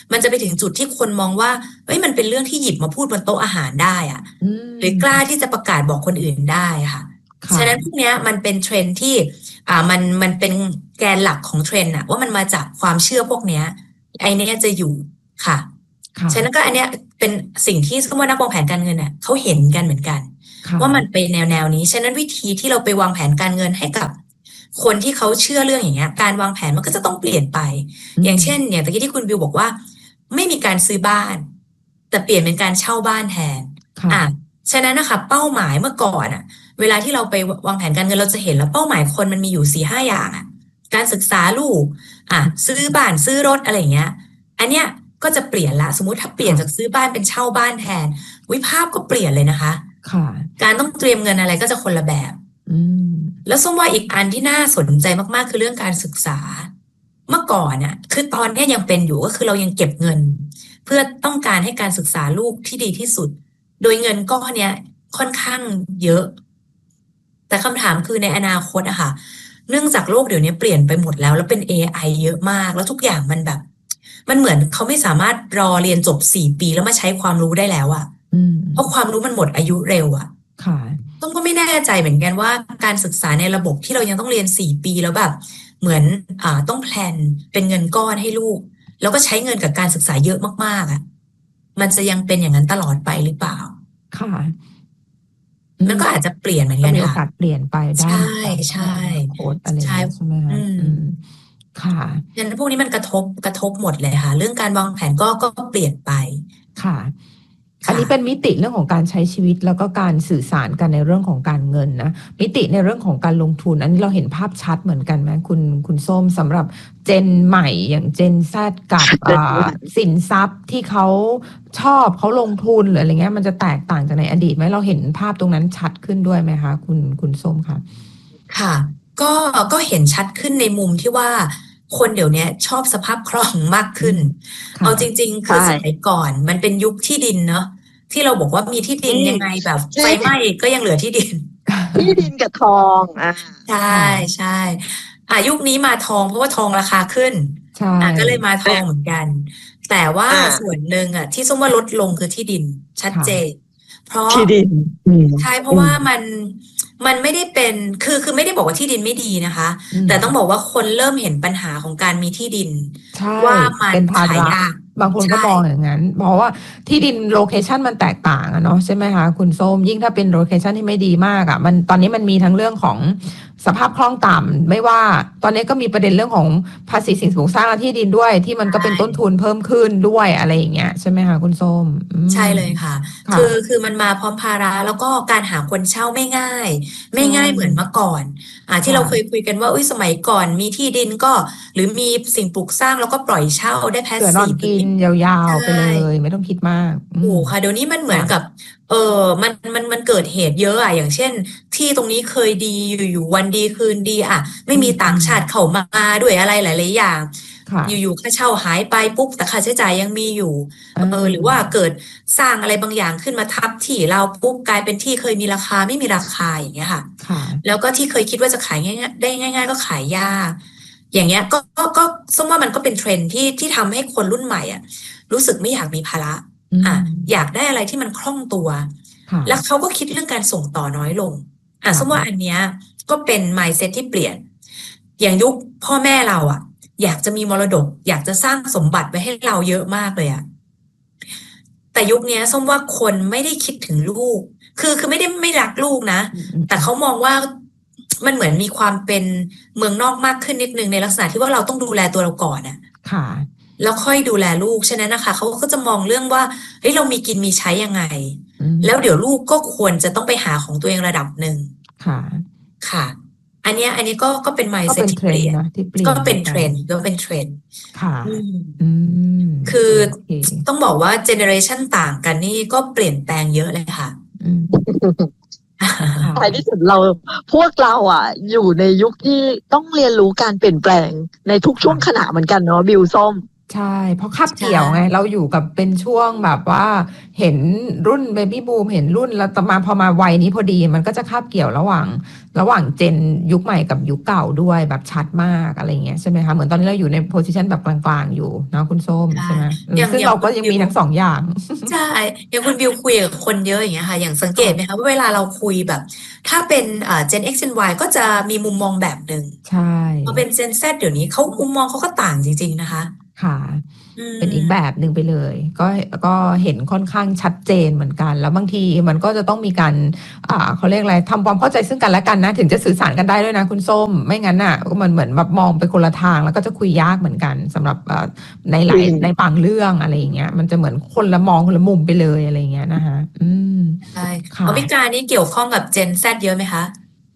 มันจะไปถึงจุดที่คนมองว่าเอ้ยมันเป็นเรื่องที่หยิบมาพูดบนโต๊ะอาหารได้อะหรือกล้าที่จะประกาศบอกคนอื่นได้ค่ะฉะนั้นพวกนี้มันเป็นเทรนด์ที่อ่ามันมันเป็นแกนหลักของเทรนด์อะว่ามันมาจากความเชื่อพวกนี้ไอเนี้ยจะอยู่ค่ะฉะนั้นก็อันเนี้ยเป็นสิ่งที่สมมตินักวางแผนการเงินเนี่ยเขาเห็นกันเหมือนกันว่ามันเป็นแนวแนวนี้ฉะนั้นวิธีที่เราไปวางแผนการเงินให้กับคนที่เขาเชื่อเรื่องอย่างเงี้ยการวางแผนมันก็จะต้องเปลี่ยนไปอย่างเช่นอย่างตะกี้ที่คุณบิวบอกว่าไม่มีการซื้อบ้านแต่เปลี่ยนเป็นการเช่าบ้านแทนอ่ะฉะนั้นนะคะเป้าหมายเมื่อก่อนอ่ะเวลาที่เราไปวางแผนการเงินเราจะเห็นแล้วเป้าหมายคนมันมีอยู่สี่ห้าอย่างอ่ะการศึกษาลูกอ่ะซื้อบ้านซื้อรถอะไรอย่างเงี้ยอันเนี้ยก็จะเปลี่ยนละสมมุติถ้าเปลี่ยนจากซื้อบ้านเป็นเช่าบ้านแทนวิภาพก็เปลี่ยนเลยนะคะการต้องเตรียมเงินอะไรก็จะคนละแบบแล้วส้มว่าอีกอันที่น่าสนใจมากๆคือเรื่องการศึกษาเมื่อก่อนน่ะคือตอนนี้ยังเป็นอยู่ก็คือเรายังเก็บเงินเพื่อต้องการให้การศึกษาลูกที่ดีที่สุดโดยเงินก้อนเนี้ยค่อนข้างเยอะแต่คำถามคือในอนาคตอะค่ะเนื่องจากโลกเดี๋ยวนี้เปลี่ยนไปหมดแล้วแล้วเป็น เอ ไอ เยอะมากแล้วทุกอย่างมันแบบมันเหมือนเขาไม่สามารถรอเรียนจบสี่ปีแล้วมาใช้ความรู้ได้แล้วอะเพราะความรู้มันหมดอายุเร็วอะต้องก็ไม่แน่ใจเหมือนกันว่าการศึกษาในระบบที่เรายังต้องเรียนสี่ปีแล้วแบบเหมือนอ่าต้องแพลนเป็นเงินก้อนให้ลูกแล้วก็ใช้เงินกับการศึกษาเยอะมากๆอ่ะมันจะยังเป็นอย่างนั้นตลอดไปหรือเปล่าค่ะมันก็อาจจะเปลี่ยนเหมือนกันค่ะมีโอกาสเปลี่ยนไปได้ใช่ใช่โค้ดอะไรใช่ไหมคะค่ะงั้นพวกนี้มันกระทบกระทบหมดเลยค่ะเรื่องการวางแผนก็ก็เปลี่ยนไปค่ะอันนี้เป็นมิติเรื่องของการใช้ชีวิตแล้วก็การสื่อสารกันในเรื่องของการเงินนะมิติในเรื่องของการลงทุนอันนี้เราเห็นภาพชัดเหมือนกันไหมคุณคุณส้มสำหรับเจนใหม่อย่างเจนแซดกับสินทรัพย์ที่เขาชอบเขาลงทุนหรืออะไรเงี้ยมันจะแตกต่างจากในอดีตไหมเราเห็นภาพตรงนั้นชัดขึ้นด้วยไหมคะคุณคุณส้มคะค่ะก็ก็เห็นชัดขึ้นในมุมที่ว่าคนเดี๋ยวนี้ชอบสภาพคล่องมากขึ้นเอาจริงๆคือสมัยก่อนมันเป็นยุคที่ดินเนาะที่เราบอกว่ามีที่ดินยังไงแบบไฟไหม้ก็ยังเหลือที่ดินที่ดินกับทองอ่ะใช่ใช่อ่ะยุคนี้มาทองเพราะว่าทองราคาขึ้นอ่ะก็เลยมาทองเหมือนกันแต่ว่าส่วนหนึ่งอ่ะที่ส้มว่าลดลงคือที่ดินชัดเจนเพราะที่ดินใช่เพราะว่ามันมันไม่ได้เป็นคือคือไม่ได้บอกว่าที่ดินไม่ดีนะคะแต่ต้องบอกว่าคนเริ่มเห็นปัญหาของการมีที่ดินว่ามันขายยากบางคนก็มองอย่างนั้นเพราะว่าที่ดินโลเคชันมันแตกต่างอะเนาะใช่ไหมคะคุณส้มยิ่งถ้าเป็นโลเคชันที่ไม่ดีมากอะมันตอนนี้มันมีทั้งเรื่องของสภาพคล่องต่ำไม่ว่าตอนนี้ก็มีประเด็นเรื่องของภาษีสิ่งปลูกสร้างและที่ดินด้วยที่มันก็เป็นต้นทุนเพิ่มขึ้นด้วยอะไรอย่างเงี้ยใช่ไหมคะคุณส้มใช่เลยค่ะคือคือมันมาพร้อมภาระแล้วก็การหาคนเช่าไม่ง่ายไม่ง่ายเหมือนเมื่อก่อนอ่าที่เราเคยคุยกันว่าอุ้ยสมัยก่อนมีที่ดินก็หรือมีสิ่งปลูกสร้างแล้วก็ปล่อยเช่าได้แพสซีฟกินยาวๆไปเลยไม่ต้องคิดมากโอ้ค่ะเดี๋ยวนี้มันเหมือนกับเออมันมันมันเกิดเหตุเยอะอ่ะอย่างเช่นที่ตรงนี้เคยดีอยู่ๆวันดีคืนดีอ่ะไม่มีต่างชาติเข้ามาด้วยอะไรหลายๆอย่างอยู่ๆค่าเช่าหายไปปุ๊บแต่ค่าใช้จ่ายยังมีอยู่เออหรือว่าเกิดสร้างอะไรบางอย่างขึ้นมาทับที่เราปุ๊บกลายเป็นที่เคยมีราคาไม่มีราคาอย่างเงี้ยค่ะแล้วก็ที่เคยคิดว่าจะขายง่ายๆได้ง่ายๆก็ขายยากอย่างเงี้ยก็ก็ก็ส้มว่ามันก็เป็นเทรนด์ที่ที่ทำให้คนรุ่นใหม่อ่ะรู้สึกไม่อยากมีภาระอ่ะอยากได้อะไรที่มันคล่องตัวแล้วเขาก็คิดเรื่องการส่งต่อน้อยลงอ่ะส้มว่าอันเนี้ยก็เป็น mindset ที่เปลี่ยนอย่างยุคพ่อแม่เราอ่ะอยากจะมีมรดกอยากจะสร้างสมบัติไว้ให้เราเยอะมากเลยอ่ะแต่ยุคนี้ส้มว่าคนไม่ได้คิดถึงลูกคือคือไม่ได้ไม่รักลูกนะแต่เขามองว่ามันเหมือนมีความเป็นเมืองนอกมากขึ้นนิดนึงในลักษณะที่ว่าเราต้องดูแลตัวเราก่อนอ่ะค่ะแล้วค่อยดูแลลูกฉะนั้นนะคะเขาก็จะมองเรื่องว่าเฮ้ยเรามีกินมีใช้ยังไงแล้วเดี๋ยวลูกก็ควรจะต้องไปหาของตัวเองระดับหนึ่งค่ะค่ะอันนี้อันนี้ก็ก็เป็น mindset ที่เปลี่ยนก็เป็นเทรนด์ก็เป็นเทรนด์ค่ะคือต้องบอกว่าเจเนอเรชันต่างกันนี่ก็เปลี่ยนแปลงเยอะเลยค่ะท้ายที่สุดเราพวกเราอ่ะอยู่ในยุคที่ต้องเรียนรู้การเปลี่ยนแปลงในทุกช่วงขณะเหมือนกันเนาะบิวส้มใช่เพราะคาบเกี่ยวไงเราอยู่กับเป็นช่วงแบบว่าเห็นรุ่นเบบี้บูมเห็นรุ่นแล้วต่อมาพอมาวัยนี้พอดีมันก็จะคาบเกี่ยวระหว่างระหว่างเจนยุคใหม่กับยุคเก่าด้วยแบบชัดมากอะไรเงี้ยใช่ไหมคะเหมือนตอนนี้เราอยู่ในโพสิชันแบบกลางๆอยู่เนาะคุณส้มใช่ไหมซึ่งเราก็ยังมีทั้งสองอย่างใช่อย่างคุณบิวคุยกับคนเยอะอย่างเงี้ยค่ะอย่างสังเกตไหมคะว่าเวลาเราคุยแบบถ้าเป็นเอ่อ Gen X Gen Y ก็จะมีมุมมองแบบหนึ่งใช่พอเป็น Gen Z เดี๋ยวนี้เขามุมมองเขาก็ต่างจริงๆนะคะค่ะเป็นอีกแบบหนึ่งไปเลยก็ก็เห็นค่อนข้างชัดเจนเหมือนกันแล้วบางทีมันก็จะต้องมีการอ่าเขาเรียกอะไรทำความเข้าใจซึ่งกันและกันนะถึงจะสื่อสารกันได้ด้วยนะคุณส้มไม่งั้นอ่ะมันเหมือนแบบมองไปคนละทางแล้วก็จะคุยยากเหมือนกันสำหรับในหลายในบางเรื่องอะไรอย่างเงี้ยมันจะเหมือนคนละมองคนละมุมไปเลยอะไรอย่างเงี้ยนะคะอืมใช่ค่ะพิการนี้เกี่ยวข้องกับ Gen Z เยอะไหมคะ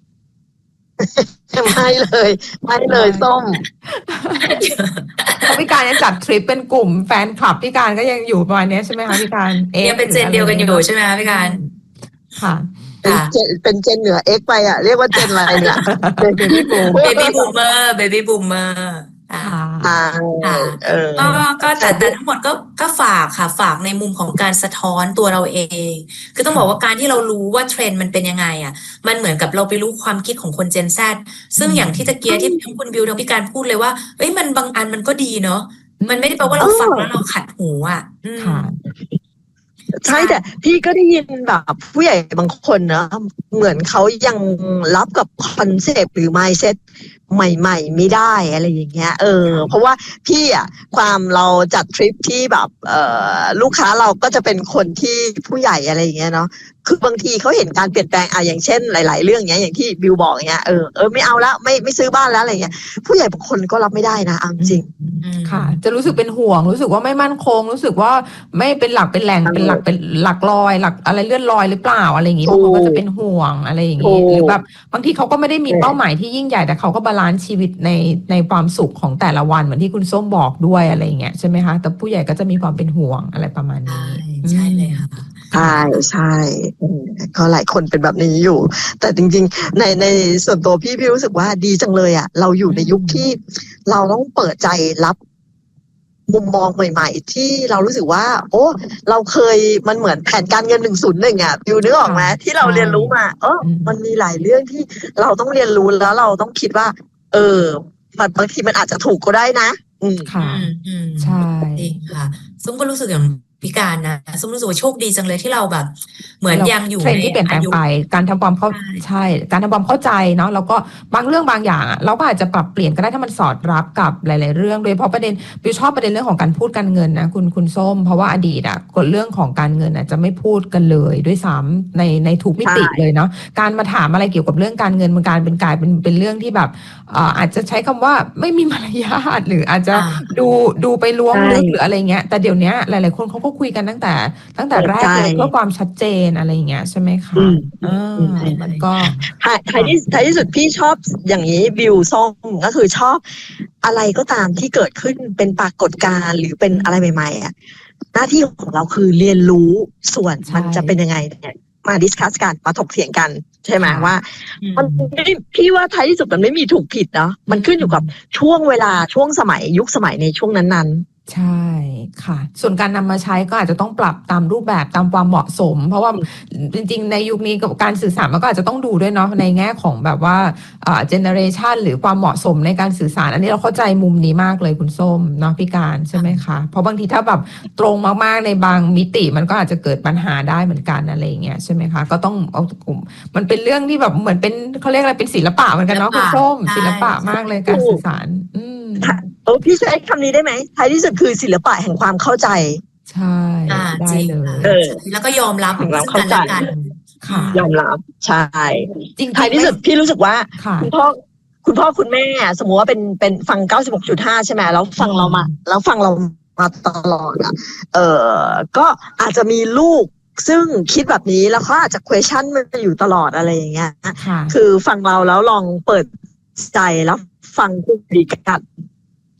ไม่เลยไม่เลยส้มเพราะพี่การยังจัดทริปเป็นกลุ่มแฟนคลับพี่การก็ยังอยู่ประมาณนี้ใช่ไหมคะพี่การเอ็กเป็นเจนเดียวกันอยู่ใช่ไหมคะพี่การค่ะเป็นเจนเป็นเจนเหนือเอ็กไปอ่ะเรียกว่าเจนอะไรเนี่ยเบบี้บูมเบบี้บูมเมอร์เบบี้บูมเมอร์อ่าก็ก็แต่แต่ทั้งหมดก็ก็ฝากค่ะฝากในมุมของการสะท้อนตัวเราเองคือต้องบอกว่าการที่เรารู้ว่าเทรนด์มันเป็นยังไงอ่ะมันเหมือนกับเราไปรู้ความคิดของคน Gen Z ซึ่งอย่างที่ตะเกียที่ทั้งคุณบิวทั้งพี่การพูดเลยว่าเอ้ยมันบางอันมันก็ดีเนาะมันไม่ได้แปลว่าเราฟังแล้วเราขัดหูอ่ะค่ะใช่แต่พี่ก็ได้ยินแบบผู้ใหญ่บางคนนะเหมือนเขายังรับกับคอนเซปต์หรือ mindset ใหม่ๆไม่ได้อะไรอย่างเงี้ยเออเพราะว่าพี่อ่ะความเราจัดทริปที่แบบเอ่อลูกค้าเราก็จะเป็นคนที่ผู้ใหญ่อะไรอย่างเงี้ยเนาะคือบางทีเขาเห็นการเปลี่ยนแปลงอ่ะอย่างเช่นหลายๆเรื่องเงี้ยอย่างที่บิวบอกเงี้ยเออเออไม่เอาละไม่ไม่ซื้อบ้านแล้วอะไรเงี้ยผู้ใหญ่บางคนก็รับไม่ได้นะเอาจริงค่ะจะรู้สึกเป็นห่วงรู้สึกว่าไม่มั่นคงรู้สึกว่าไม่เป็นหลักเป็นแหล่งเป็นหลักเป็นหลักลอยหลักอะไรเลื่อนลอยหรือเปล่าอะไรอย่างงี้บางคนก็จะเป็นห่วงอะไรอย่างงี้หรือแบบบางทีเขาก็ไม่ได้มีเป้าหมายที่ยิ่งใหญ่แต่เขาก็บาลานซ์ชีวิตในในความสุขของแต่ละวันเหมือนที่คุณส้มบอกด้วยอะไรอย่างเงี้ยใช่ไหมคะแต่ผู้ใหญ่ก็จะมีความเป็นห่วงอะไรประมาณนี้ใช่เลยค่ะใช่ใช่ก็หลายคนเป็นแบบนี้อยู่แต่จริงๆในในส่วนตัวพี่พี่รู้สึกว่าดีจังเลยอ่ะเราอยู่ในยุคที่เราต้องเปิดใจรับมุมมองใหม่ๆที่เรารู้สึกว่าโอ้เราเคยมันเหมือนแผนการเงินหนึ่งศูนย์หนึ่งอ่ะอยู่นึกออกไหมที่เราเรียนรู้มาเออมันมีหลายเรื่องที่เราต้องเรียนรู้แล้วเราต้องคิดว่าเออมันบางทีมันอาจจะถูกก็ได้นะอืมค่ะใช่ค่ะซุ้มก็รู้สึกอย่างพิการนะซุ้มรู้สึกว่าโชคดีจังเลยที่เราแบบเหมือนยังอยู่ในเทรนด์ที่เปลี่ยนแปลงไปการทำความเข้าใช่การทำความเข้าใจเนาะแล้วก็บางเรื่องบางอย่างเราก็อาจจะปรับเปลี่ยนก็ได้ถ้ามันสอดรับกับหลายๆเรื่องโดยเฉพาะประเด็นบิวชอบประเด็นเรื่องของการพูดการเงินนะคุณคุณส้มเพราะว่าอดีตอ่ะกฎเรื่องของการเงินอ่ะจะไม่พูดกันเลยด้วยซ้ำในในทุกมิติเลยเนาะการมาถามอะไรเกี่ยวกับเรื่องการเงินมันการเป็นกลายเป็นเป็นเรื่องที่แบบอาจจะใช้คำว่าไม่มีมารยาทหรืออาจจะดูดูไปล้วงลึกหรืออะไรเงี้ยแต่เดี๋ยวนี้หลายๆคนเขาก็คุยกันตั้งแต่ตั้งแต่แรกเลยเพื่อความชัดเจนอะไรอย่างเงี้ยใช่ไหมคะอ่ามันก็ท้ายที่ท้ายที่สุดพี่ชอบอย่างนี้บิวส้มก็คือชอบอะไรก็ตามที่เกิดขึ้นเป็นปรากฏการณ์หรือเป็นอะไรใหม่ๆอ่ะหน้าที่ของเราคือเรียนรู้ส่วนมันจะเป็นยังไงเนี่ยมาดิสคัสกันมาถกเถียงกันใช่ไหมว่ามันพี่ว่าท้ายที่สุดมันไม่มีถูกผิดเนาะมันขึ้นอยู่กับช่วงเวลาช่วงสมัยยุคสมัยในช่วงนั้นๆใช่ค่ะส่วนการนำมาใช้ก็อาจจะต้องปรับตามรูปแบบตามความเหมาะสมเพราะว่าจริงๆในยุคนี้กับการสื่อสารมันก็อาจจะต้องดูด้วยเนาะในแง่ของแบบว่าเอ่อเจเนอเรชันหรือความเหมาะสมในการสื่อสารอันนี้เราเข้าใจมุมนี้มากเลยคุณส้มเนาะพี่การใช่ไหมคะเพราะบางทีถ้าแบบตรงมากๆในบางมิติมันก็อาจจะเกิดปัญหาได้เหมือนกันอะไรอย่างเงี้ยใช่ไหมคะก็ต้องเอากลุ่มมันเป็นเรื่องที่แบบเหมือนเป็นเขาเรียกอะไรเป็นศิลปะเหมือนกันเนาะคุณส้มศิลปะมากเลยการสื่อสารอืมเออพี่ใช้คำนี้ได้ไหมท้ายที่สุดคือศิลปะแห่งความเข้าใจใช่ได้เลยเออแล้วก็ยอมรับซึ่งกันและกันยอมรับใช่จริงท้ายที่สุดพี่รู้สึกว่าคุณพ่อคุณพ่อคุณแม่สมมติว่าเป็นเป็นฟัง เก้าสิบหกจุดห้า ใช่ไหมแล้วฟังเรามาแล้วฟังเรามาตลอดอ่ะเออก็อาจจะมีลูกซึ่งคิดแบบนี้แล้วเขาอาจจะ question มันอยู่ตลอดอะไรอย่างเงี้ยคือฟังเราแล้วลองเปิดใจแล้วฟังคุยกัน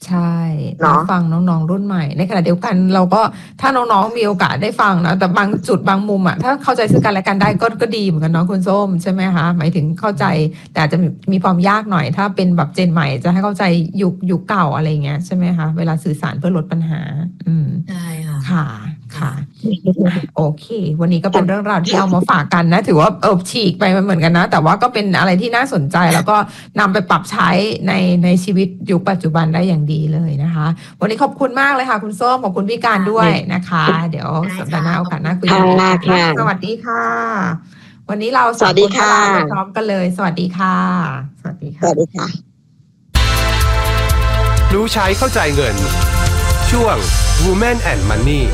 ใช่รับฟังน้องๆรุ่นใหม่ในขณะเดียวกันเราก็ถ้าน้องๆมีโอกาสได้ฟังนะแต่บางจุดบางมุมอ่ะถ้าเข้าใจซึ่งกันและกันได้ก็ก็ดีเหมือนกันเนาะคุณส้มใช่ไหมคะหมายถึงเข้าใจแต่อาจจะมีมีความยากหน่อยถ้าเป็นแบบเจนใหม่จะให้เข้าใจยุคยุคเก่าอะไรเงี้ยใช่ไหมคะเวลาสื่อสารเพื่อลดปัญหาอืมใช่ค่ะค่ะค่ะโอเควันนี้ก็เป็นเรื่องราวที่เอามาฝากกันนะถือว่าเออฉีกไปเหมือนกันนะแต่ว่าก็เป็นอะไรที่น่าสนใจแล้วก็นำไปปรับใช้ในในชีวิตยุคปัจจุบันได้อย่างดีเลยนะคะวันนี้ขอบคุณมากเลยค่ะคุณส้มขอบคุณพี่การด้วยนะคะเดี๋ยวสัปดาห์หน้าโอกาสหน้าคุยกันสวัสดีค่ะวันนี้เราสวัสดีค่ะพร้อมกันเลยสวัสดีค่ะสวัสดีค่ะสวัสดีค่ะรู้ใช้เข้าใจเงินช่วง Women and Money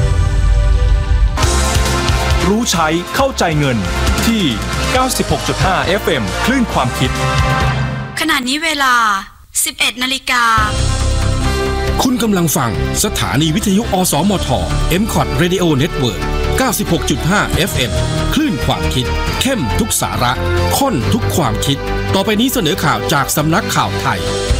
รู้ใช้เข้าใจเงินที่ เก้าสิบหกจุดห้า เอฟ เอ็ม คลื่นความคิดขณะนี้เวลา สิบเอ็ดนาฬิกาคุณกำลังฟังสถานีวิทยุอสมท เอ็ม คอท Radio Network เก้าสิบหกจุดห้า เอฟ เอ็ม คลื่นความคิดเข้มทุกสาระข้นทุกความคิดต่อไปนี้เสนอข่าวจากสำนักข่าวไทย